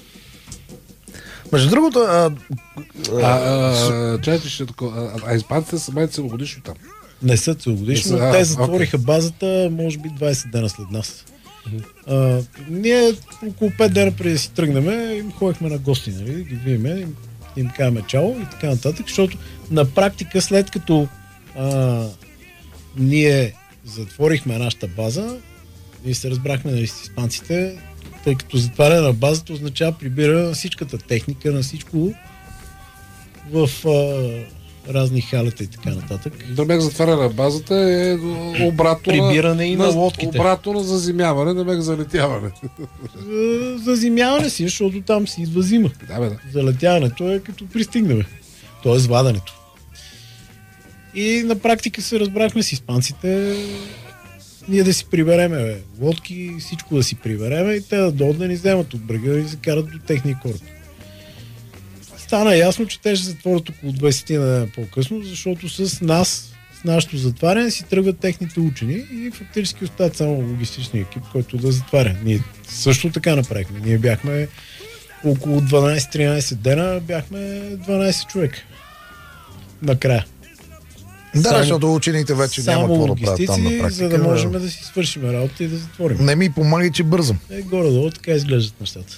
B: Между другото, а,
D: А, а, чайте, ще такова. А, а испанците са май целогодишно там.
C: Не са целогодишно,
D: Не са,
C: но
D: а,
C: те затвориха базата, може би двайсет дена след нас. А, ние около пет дена преди да си тръгнем, им ходихме на гости, нали, ги видиме, им, им казваме чао и така нататък, защото на практика след като а, ние затворихме нашата база, ние се разбрахме, нали, с испанците, тъй като затваряне на базата означава прибира на всичката техника, на всичко в а, разни халета и така нататък.
D: Да бех затваря на базата е обратно
C: Прибиране и на лодките.
D: Обратно на заземяване, да бех залетяване.
C: За- Заземяване си, защото там си идва зима.
D: Да, бе, да.
C: Залетяването е като пристигнем. То е звадането. И на практика се разбрахме с испанците ние да си прибереме бе, лодки, всичко да си прибереме и те да дойдат да ни вземат от брега и да се карат до техния кораб. Стана ясно, че те ще затворят около двайсет дена по-късно, защото с нас, с нашето затваряне си тръгват техните учени и фактически остават само логистичния екип, който да затваря. Ние също така направихме. Ние бяхме около дванайсет-тринайсет дена, бяхме дванайсет човека. Накрая.
B: да,
C: Само-
B: защото учените вече няма
C: Само
B: какво да правят там на
C: логистици,
B: практика.
C: за да можем да си свършим работа и да затворим.
B: Не ми помагай, че бързам.
C: Е, горе-долу така изглеждат нещата.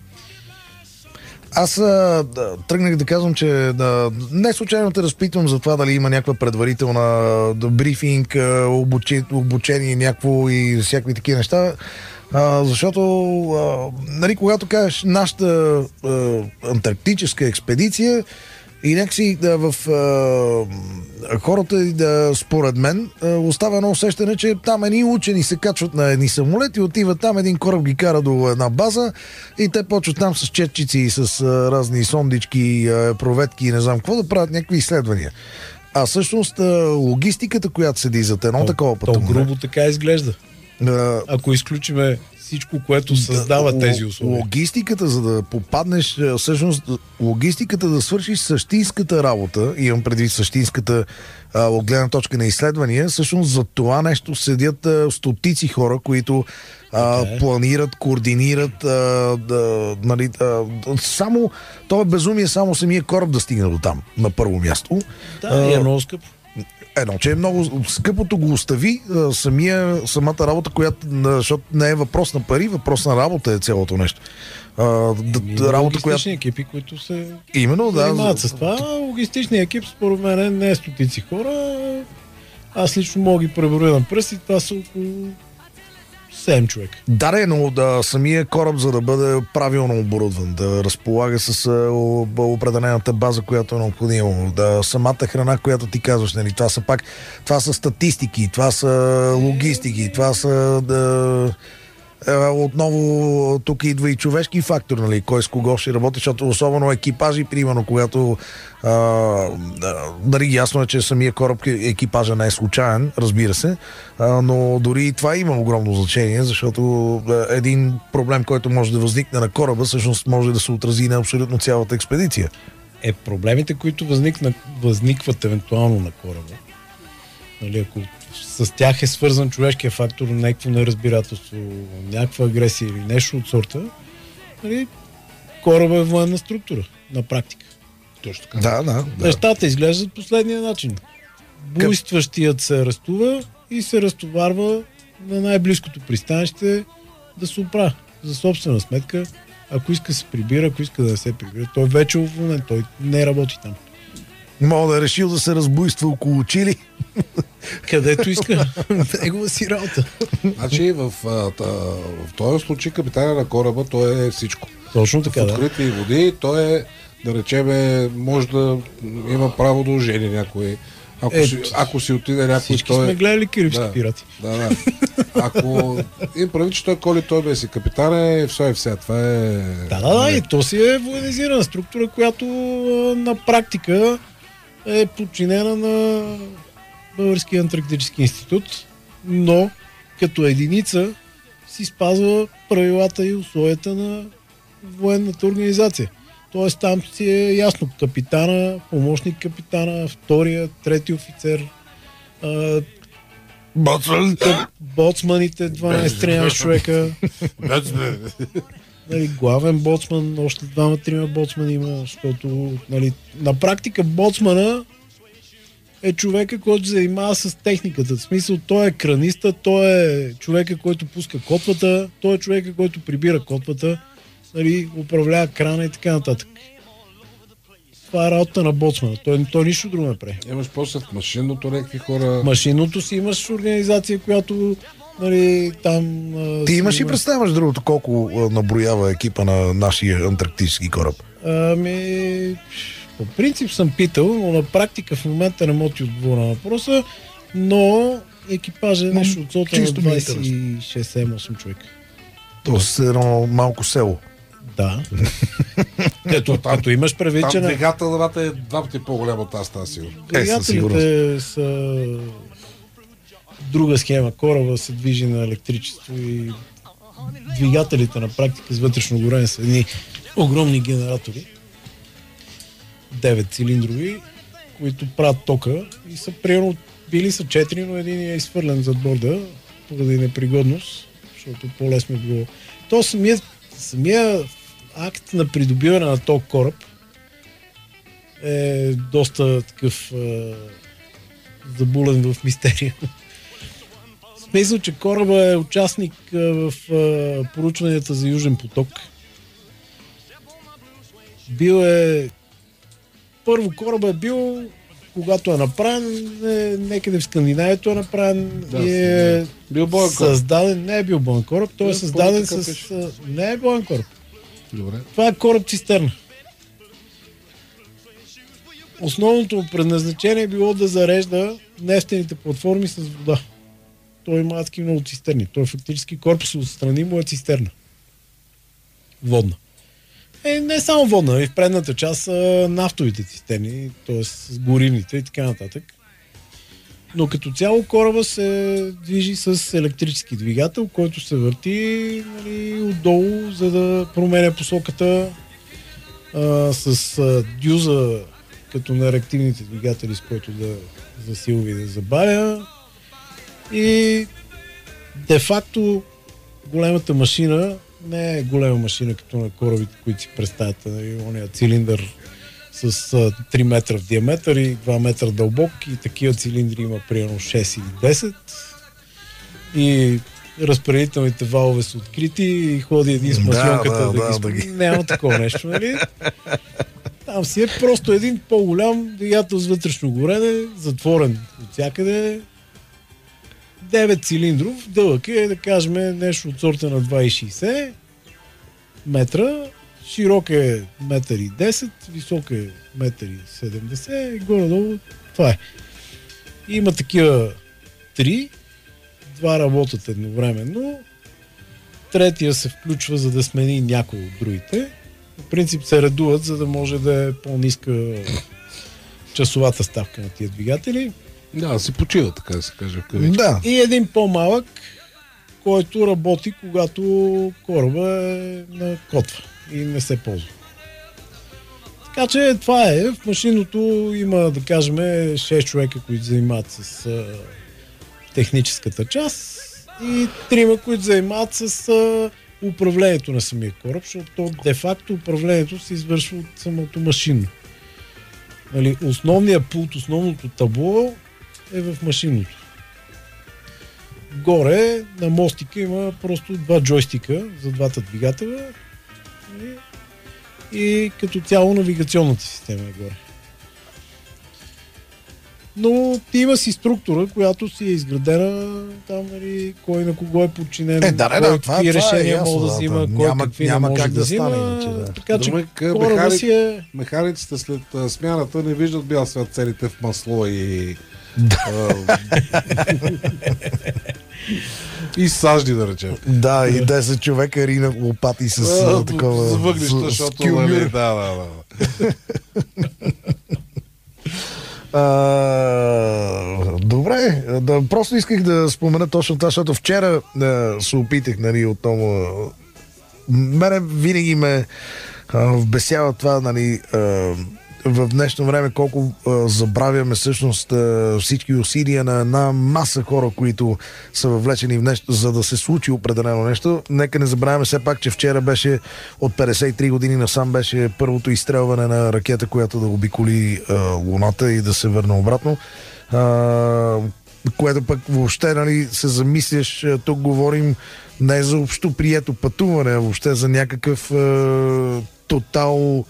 B: Аз а, да, тръгнах да казвам, че да, не случайно те разпитвам за това дали има някаква предварителна да, брифинг, а, обучи, обучение някакво и всякакви такива неща. А, защото, а, нали, когато кажеш нашата а, антарктическа експедиция и някакси да, в а, хората, да, според мен, а, остава едно усещане, че там едни учени се качват на едни самолети, отиват там, един кораб ги кара до една база и те почват там с четчици и с а, разни сондички, а, проветки и не знам какво да правят някакви изследвания. А всъщност а, логистиката, която седи зад едно такова
C: То
B: пътуване.
C: грубо така изглежда.
B: а,
C: Ако изключиме всичко, което създава
B: Да,
C: тези
B: л-
C: условия.
B: Логистиката, за да попаднеш, е, всъщност, логистиката да свършиш същинската работа, имам предвид същинската а, от гледна точка на изследвания, всъщност за това нещо седят а, стотици хора, които а,
C: Така е.
B: планират, координират, а, да, нали, а, само, това е безумие, само самия кораб да стигне до там, на първо място.
C: Да, и е много скъпо.
B: Едно, че е много скъпото го остави, самия, самата работа, която, защото не е въпрос на пари, въпрос на работа е цялото нещо. А, да,
C: Има
B: работа,
C: логистични
B: която...
C: екипи, които се
B: Именно, да.
C: занимават с това. Логистичният екип, според мен, не е стотици хора. Аз лично мога ги преброя на пръсти, това са около седем човека.
B: Да, не, но да, самия кораб, за да бъде правилно оборудван, да разполага с а, определената база, която е необходима, да самата храна, която ти казваш, нали, това са пак, това са статистики, това са логистики, това са да, отново тук идва и човешки фактор, нали, кой с кого ще работи, защото особено екипажи, примерно, когато а, нали, ясно е, че самия кораб, екипажа не е случайен, разбира се, а, но дори и това има огромно значение, защото един проблем, който може да възникне на кораба, всъщност може да се отрази на абсолютно цялата експедиция.
C: Е, проблемите, които възникнат, възникват евентуално на кораба, нали, ако с тях е свързан човешкия фактор, някакво неразбирателство, някаква агресия или нещо от сорта, нали, кораба е военна структура, на практика.
D: Точно така.
B: Да, да. да.
C: Нещата изглеждат последния начин. Буйстващият се арестува и се разтоварва на най-близкото пристанище да се оправя за собствена сметка. Ако иска да се прибира, ако иска да не се прибира, той вече е уволнен, той не работи там.
B: Мога да е решил да се разбуйства около Чили.
C: Където иска. Негова си работа.
D: Значи в, в, в този случай капитана на кораба той е всичко.
C: Точно така,
D: в
C: да.
D: открити води той е, да речеме, може да има право да ожени някой. Ако,
C: Е,
D: си, ако си отиде някой,
C: всички
D: той...
C: сме гледали Карибски
D: да,
C: пирати.
D: Да, да. Ако им прави, че той коли, той бе си капитан, е все и все. Това е...
C: Да, да, да, и то си е военизирана структура, която а, на практика е подчинена на Българския антарктически институт, но като единица си спазва правилата и условията на военната организация. Тоест там си е ясно капитана, помощник капитана, втория, трети офицер, а,
B: Боцман.
C: боцманите, дванайсет-тринайсет човека. Нали, главен боцман, още двама-трима боцмани има, защото нали, на практика боцмана е човека, който се занимава с техниката. В смисъл, той е краниста, той е човека, който пуска котвата, той е човека, който прибира котвата, нали, управлява крана и така нататък. Това е работа на боцмана. Той, той нищо друго не прави.
D: Имаш после в машинното някакви хора...
C: Машинното си имаш организация, която нали, там...
B: Ти имаш
C: си
B: и представяш другото колко а, наброява екипа на нашия антарктически кораб?
C: Ами... По принцип съм питал, но на практика в момента не мога ти отговоря на въпроса, но екипажа е нещо от сота на
B: чисто ми е
C: двайсет и шест осем човека.
B: Тоест едно малко село.
C: Да. Ето, като имаш предвид, че
D: Там
C: на
D: двигателната е два пъти по-голяма от аз, тази сигурно.
B: Е, със
C: двигателите са друга схема. Кораба се движи на електричество и двигателите на практика с вътрешно горене са едни огромни генератори, девет цилиндрови, които правят тока и са примерно били са четири, но един е изхвърлен зад борда поради непригодност, защото по-лесно е било. То самия, самия акт на придобиване на този кораб е доста такъв е, забулен в мистерия. В смисъл, че кораба е участник е, в е, поручванията за Южен поток. Бил е първо кораба е бил, когато е направен, е, някъде в Скандинавието е направен
D: Да,
C: и е
D: бил боен кораб.
C: създаден, не е бил боен кораб, той е
D: Да,
C: създаден
D: по-така
C: с...
D: пише.
C: а, Не е боен кораб.
D: Добре.
C: Това е кораб цистерна. Основното му предназначение е било да зарежда нефтените платформи с вода. Той има адски много цистерни. Той фактически корпус отстрани му е цистерна. Водна. Е, не само водна, и в предната част са нафтовите цистерни, т.е. с горивните и така нататък. Но като цяло кораба се движи с електрически двигател, който се върти нали, отдолу, за да променя посоката а, с а, дюза, като на реактивните двигатели, с който да засилва и да забавя. И де-факто големата машина не е голема машина, като на корабите, които си представяте, нали, ония цилиндър с а, три метра в диаметър и два метра дълбок и такива цилиндри има примерно шест или десет и разпределителните валове са открити и ходи един с масльонката
B: да,
C: да,
B: да,
C: да,
B: да
C: ги...
B: ги...
C: Няма такова нещо, нали? Там си е просто един по-голям двигател с вътрешно горене, затворен от всякъде. девет цилиндров, дълъг е, да кажем, нещо от сорта на два и шейсет метра, широк е метър и десет, висок е метър и седемдесет и горе-долу това е. И има такива три, два работят едновременно, третия се включва, за да смени някой от другите. В принцип се редуват, за да може да е по-ниска часовата ставка на тия двигатели.
D: Да, си почива, така да се каже.
B: Да.
C: И един по-малък, който работи, когато кораба е на котва и не се ползва. Така че това е. В машиното има, да кажем, шест човека, които занимават с а, техническата част и трима, които занимават с а, управлението на самия кораб, защото де-факто управлението се извършва от самото машинно. Нали, основният пулт, основното табло е в машинното. Горе на мостика има просто два джойстика за двата двигателя и, и като цяло навигационната система е горе. Но има си структура, която си е изградена там, нали, кой на кого е подчинен,
B: Е, да,
C: кой
B: да,
C: какви
B: това, това
C: решения
B: е ясно,
C: може да
B: да,
C: взима,
B: да.
C: кой
B: Няма-
C: какви
B: няма
C: не може
B: как
C: да
B: да
C: взима.
B: стане иначе, да.
C: Така че
D: Думай, къ-
C: кораба
D: механик-
C: си е...
D: Механиците след а, смяната не виждат бял свят целите в масло и... а, и сажди, да речем.
B: Да, и десет човека рина лопати с а, такова...
D: С въглища,
B: с- с
D: защото...
B: кюмюр.
D: нали, Да, да, да.
B: А, добре, да, просто исках да спомена точно това, защото вчера а, се опитах, нали, отново. Мене винаги ме а, вбесява това, нали, а, в днешно време колко а, забравяме всъщност а, всички усилия на една маса хора, които са въвлечени в нещо, за да се случи определено нещо. Нека не забравяме все пак, че вчера беше от петдесет и три години насам беше първото изстрелване на ракета, която да обиколи а, Луната и да се върне обратно. А, което пък въобще, нали, се замисляш, тук говорим не за общо прието пътуване, а въобще за някакъв а, тотал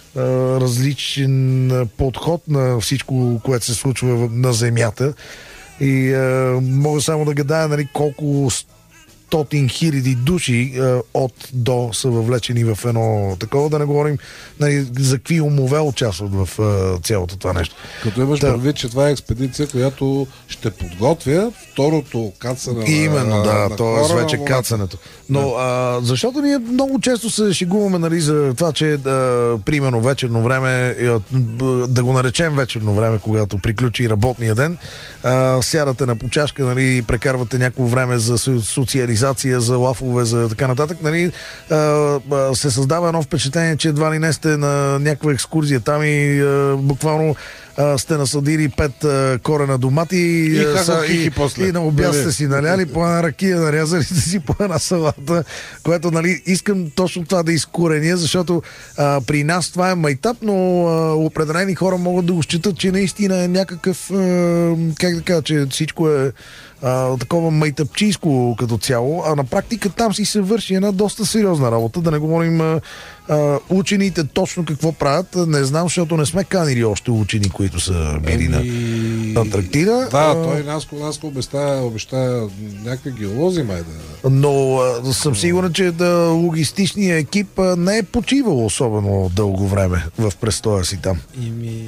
B: различен подход на всичко, което се случва на Земята. И а, мога само да гадая, нали, колко стотин хиляди души а, от до са въвлечени в едно такова, да не говорим, нали, за какви умове участват в а, цялото това нещо.
D: Като имаш
B: Да.
D: предвид, че това е експедиция, която ще подготвя второто кацане на
B: Именно, да,
D: на
B: т.е.
D: кораба
B: вече
D: на Луната.
B: кацането. Но а, защото ние много често се шегуваме, нали, за това, че а, примерно вечерно време, а, да го наречем вечерно време, когато приключи работния ден, а, сядате на почашка, нали, прекарвате някакво време за со- социализация, за лафове, за така нататък, нали, а, а, се създава едно впечатление, че едва ли не сте на някаква екскурзия там и а, буквално а, сте насадили пет а, корена домати
D: И
B: а,
D: хахо
B: са-
D: хихи после.
B: и на обяд
D: Бе, бе.
B: сте си наляли по една ракия, нарязали сте си по една салата, което, нали, искам точно това да изкореня, защото а, при нас това е майтап, но а, определени хора могат да го считат, че наистина е някакъв, а, как да кажа, че всичко е а, такова майтапчийско като цяло, а на практика там си се върши една доста сериозна работа, да не говорим а, а, учените точно какво правят, не знам, защото не сме канили още учени, които са били на
D: Еми,
B: Антарктида.
D: Да,
B: А,
D: той Наско, Наско обеща, обеща някакви геолози, май да...
B: Но а, съм сигурен, че да, логистичният екип а, не е почивал особено дълго време в престоя си там.
C: И ми...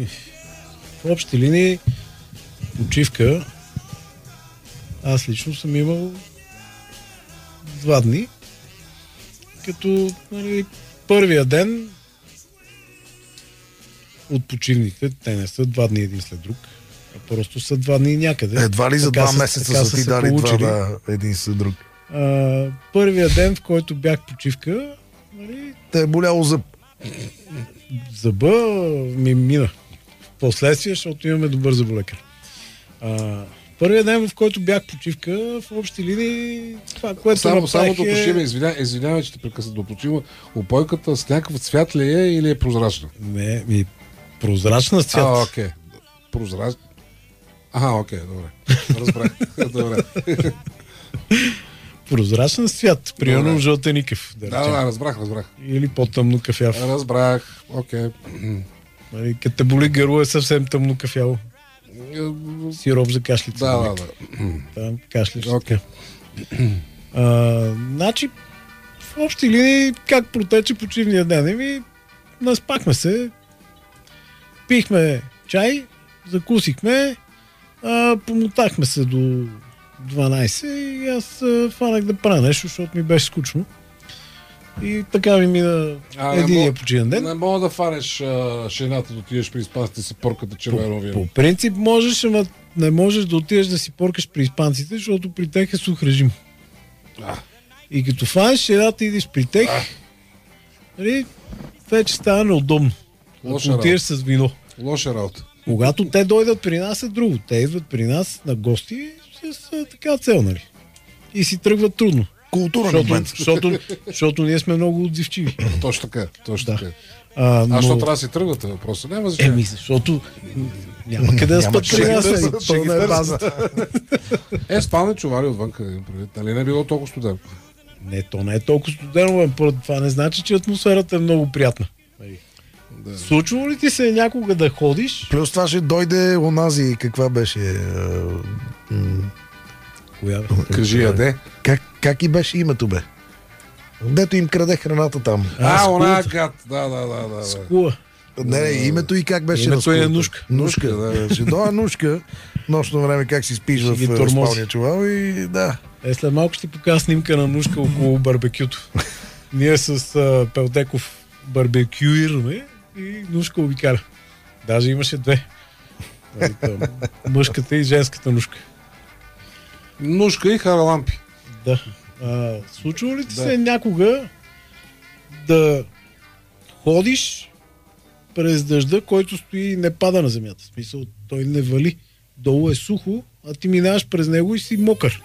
C: В общи линии почивка аз лично съм имал два дни, като, нали, първия ден от почивните, те не са два дни един след друг, а просто са два дни някъде.
B: Едва ли за
C: Така
B: два
C: са-
B: месеца
C: така
B: са ти
C: се
B: дали това
C: получили.
B: да един след друг.
C: А, първия ден, в който бях почивка, нали,
B: Те е боляло зъб.
C: зъба ми мина. Последствие, защото имаме добър зъболекар. А, Първият ден, в който бях почивка, в общи линии, това, което
D: Само, само
C: направих
D: да
C: е...
D: уточним, извиня, извинявай, че те прекъсна да уточним. Опойката с някакъв цвят ли е или е прозрачна?
C: Не, ми, прозрачна цвят.
D: А, окей. Прозрачна. Ага, окей, добре. Разбрах. Добре.
C: Прозрачна цвят, примерно
D: Добре.
C: жълтеникъв, да
D: Да,
C: речем.
D: да, разбрах, разбрах.
C: Или по-тъмно кафяв.
D: Разбрах, окей.
C: Нали, като те боли гърло е съвсем тъмно кафяво.
D: Е,
C: Сироп за кашлица.
D: Да,
C: нали?
D: да, да.
C: Там кашляш.
D: Окей.
C: А, значи, в общи линии, как протече почивния ден? Еми, наспахме се, пихме чай, закусихме, а, помотахме се до дванайсет и аз а, фанах да правя нещо, защото ми беше скучно. И така ми мина
D: А, не
C: единия
D: мога-
C: почивен ден.
D: Не мога да фанеш а, шената да отидеш при испанците си порката червено
C: По,
D: вино.
C: по принцип можеш, ама не можеш да отидеш да си поркаш при испанците, защото при тях е сух режим.
D: А.
C: И като фанеш едата и идеш при тях, нали, вече става неудобно.
D: Лоша
C: Ако отидеш с вино.
D: Лоша работа.
C: Когато те дойдат при нас е друго. Те идват при нас на гости с а, така цел, нали? И си тръгват трудно.
B: Културен
C: Защото,
B: момент.
C: защото, защото ние сме много отзивчиви.
D: Точно така, точно
C: Да.
D: така.
C: А,
D: А
C: но...
D: що трябва да си тръгвате? Въпросът няма значение.
C: Еми, защото няма къде да спят при нас.
B: къде
C: нали?
B: да- ще ги
C: Пълна е
B: търсят.
C: базата.
D: Е, спални чувари отвън, къде предвид. Нали не е било толкова студено?
C: Не, то не е толкова студено, бе, поради това не значи, че атмосферата е много приятна.
D: Да.
C: Случва ли ти се някога да ходиш?
B: Плюс това ще дойде онази, каква беше... е, м,
C: Коя?
D: Кажи я, де.
B: Как, как и беше името, бе? Дето им краде храната там.
D: А,
C: с
D: она
C: кулата.
D: гад. Да, да, да, да. да.
C: Скула.
B: Не, не, името и как беше.
C: Името
B: на скулата?
C: е Нушка.
B: Нушка,
D: Нушка,
B: да. Ще дойде Нушка, нощно време как си спиш
C: Ще
B: в
C: ги
B: е,
C: тормози.
B: спалния чувал и да.
C: Е, след малко ще ти покажа снимка на Нушка около барбекюто. Ние с а, Пелтеков барбекюираме и Нушка обикаля. Даже имаше две. Нали, там, мъжката и женската Нушка.
D: Нушка и харалампи.
C: Да. А, случва ли ти
D: Да.
C: се някога да ходиш през дъжда, който стои и не пада на земята? В смисъл, той не вали. Долу е сухо, а ти минаваш през него и си мокър.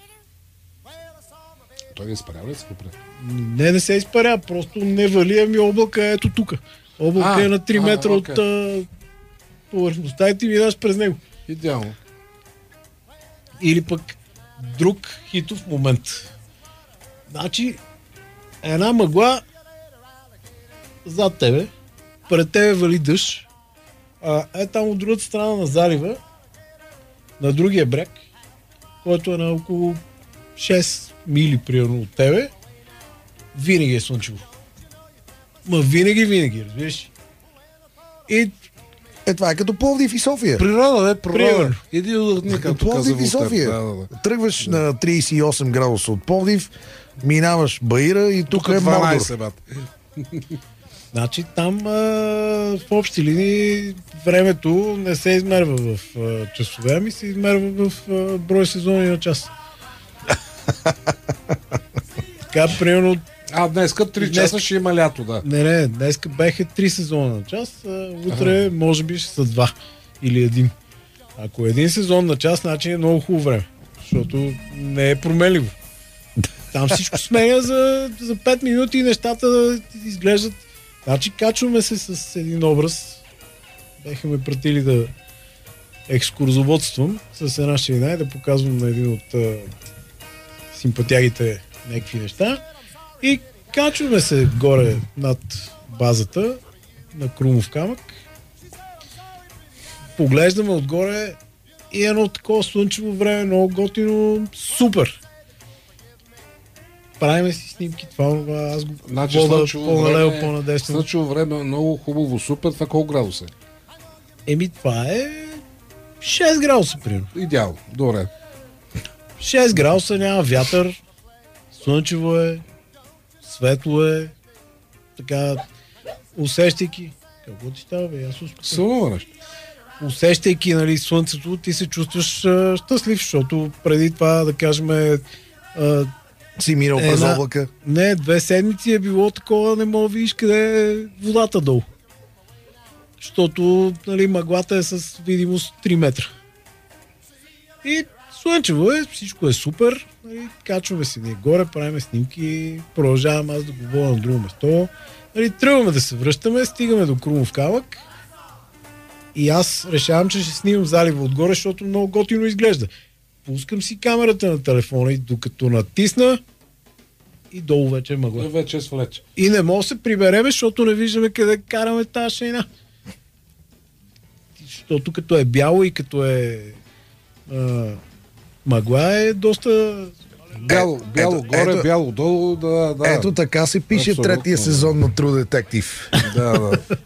D: Той не изпарява ли се попред?
C: Не, не се изпаря, просто не вали, ами облака е ето тук. Облака
D: А,
C: е на три
D: а,
C: метра
D: окей.
C: от а, повърхността и ти минаваш през него.
D: Идеално.
C: Или пък друг хитов момент. Значи, една мъгла зад тебе, пред тебе вали дъжд, а е там от другата страна на залива, на другия бряг, който е на около шест мили примерно от тебе, винаги е слънчево. Ма винаги, винаги, разбираш ли? И
B: Е, това е като Пловдив и София.
D: Природа, не, природа.
C: Примерно.
D: Иди отдъхни, както каза
B: Пловдив и
D: Волтер.
B: София.
D: Да, да, да.
B: Тръгваш на трийсет и осем градуса от Пловдив, минаваш Баира и тук
D: Тук
B: е Мордор.
D: дванайсет, бат.
C: значи там а, в общи линии времето не се измерва в а, часове, ами се измерва в а, брой сезони на час. Така, примерно,
D: А, днеска три
C: Днес-
D: часа ще има лято, да.
C: не, не, днес бяха три сезона на час, а утре ага. може би ще са два или един. Ако е един сезон на час, значи е много хубаво време, защото не е променливо. Там всичко сменя за, за пет минути и нещата изглеждат. Значи качваме се с един образ. Беха ме пратили да екскурзоводствам с една ширина и да показвам на един от а, симпатягите някакви неща. И качваме се горе над базата на Крумов камък. Поглеждаме отгоре и едно такова слънчево време, много готино, супер. Правиме си снимки, това, това аз го
D: Значи
C: вода
D: слънчево
C: по-налево,
D: време,
C: по-надесно.
D: слънчево време е много хубаво, супер. Това колко градуса е?
C: Еми това е шест градуса, примерно.
D: Идеално. Добре.
C: шест градуса, няма вятър, слънчево е, светло е, така, усещайки. Какво ти става, бе? Аз успокоя.
D: Сълнува нещо.
C: Усещайки, нали, слънцето, ти се чувстваш а, щастлив, защото преди това, да кажем, а,
B: Си минал
C: Е,
B: през
C: на-
B: облака.
C: не, две седмици е било такова, не мога да видиш къде е водата долу. Защото, нали, мъглата е с видимост три метра. И слънчево е, всичко е супер. Нали, качваме се ние горе, правим снимки, продължавам аз да го водя на друго место. Нали, тръгваме да се връщаме, стигаме до Крумов камък и аз решавам, че ще снимам залива отгоре, защото много готино изглежда. Пускам си камерата на телефона и докато натисна и долу вече е мъгла.
D: И вече е свлече.
C: И не мога да се прибереме, защото не виждаме къде караме тази шейна. Защото като е бяло и като е а, мъгла е доста...
D: Бяло, бяло
B: ето,
D: горе,
B: ето,
D: бяло долу, да, да.
B: Ето така се пише
D: Абсолютно.
B: третия сезон на True Detective.
D: Да, да.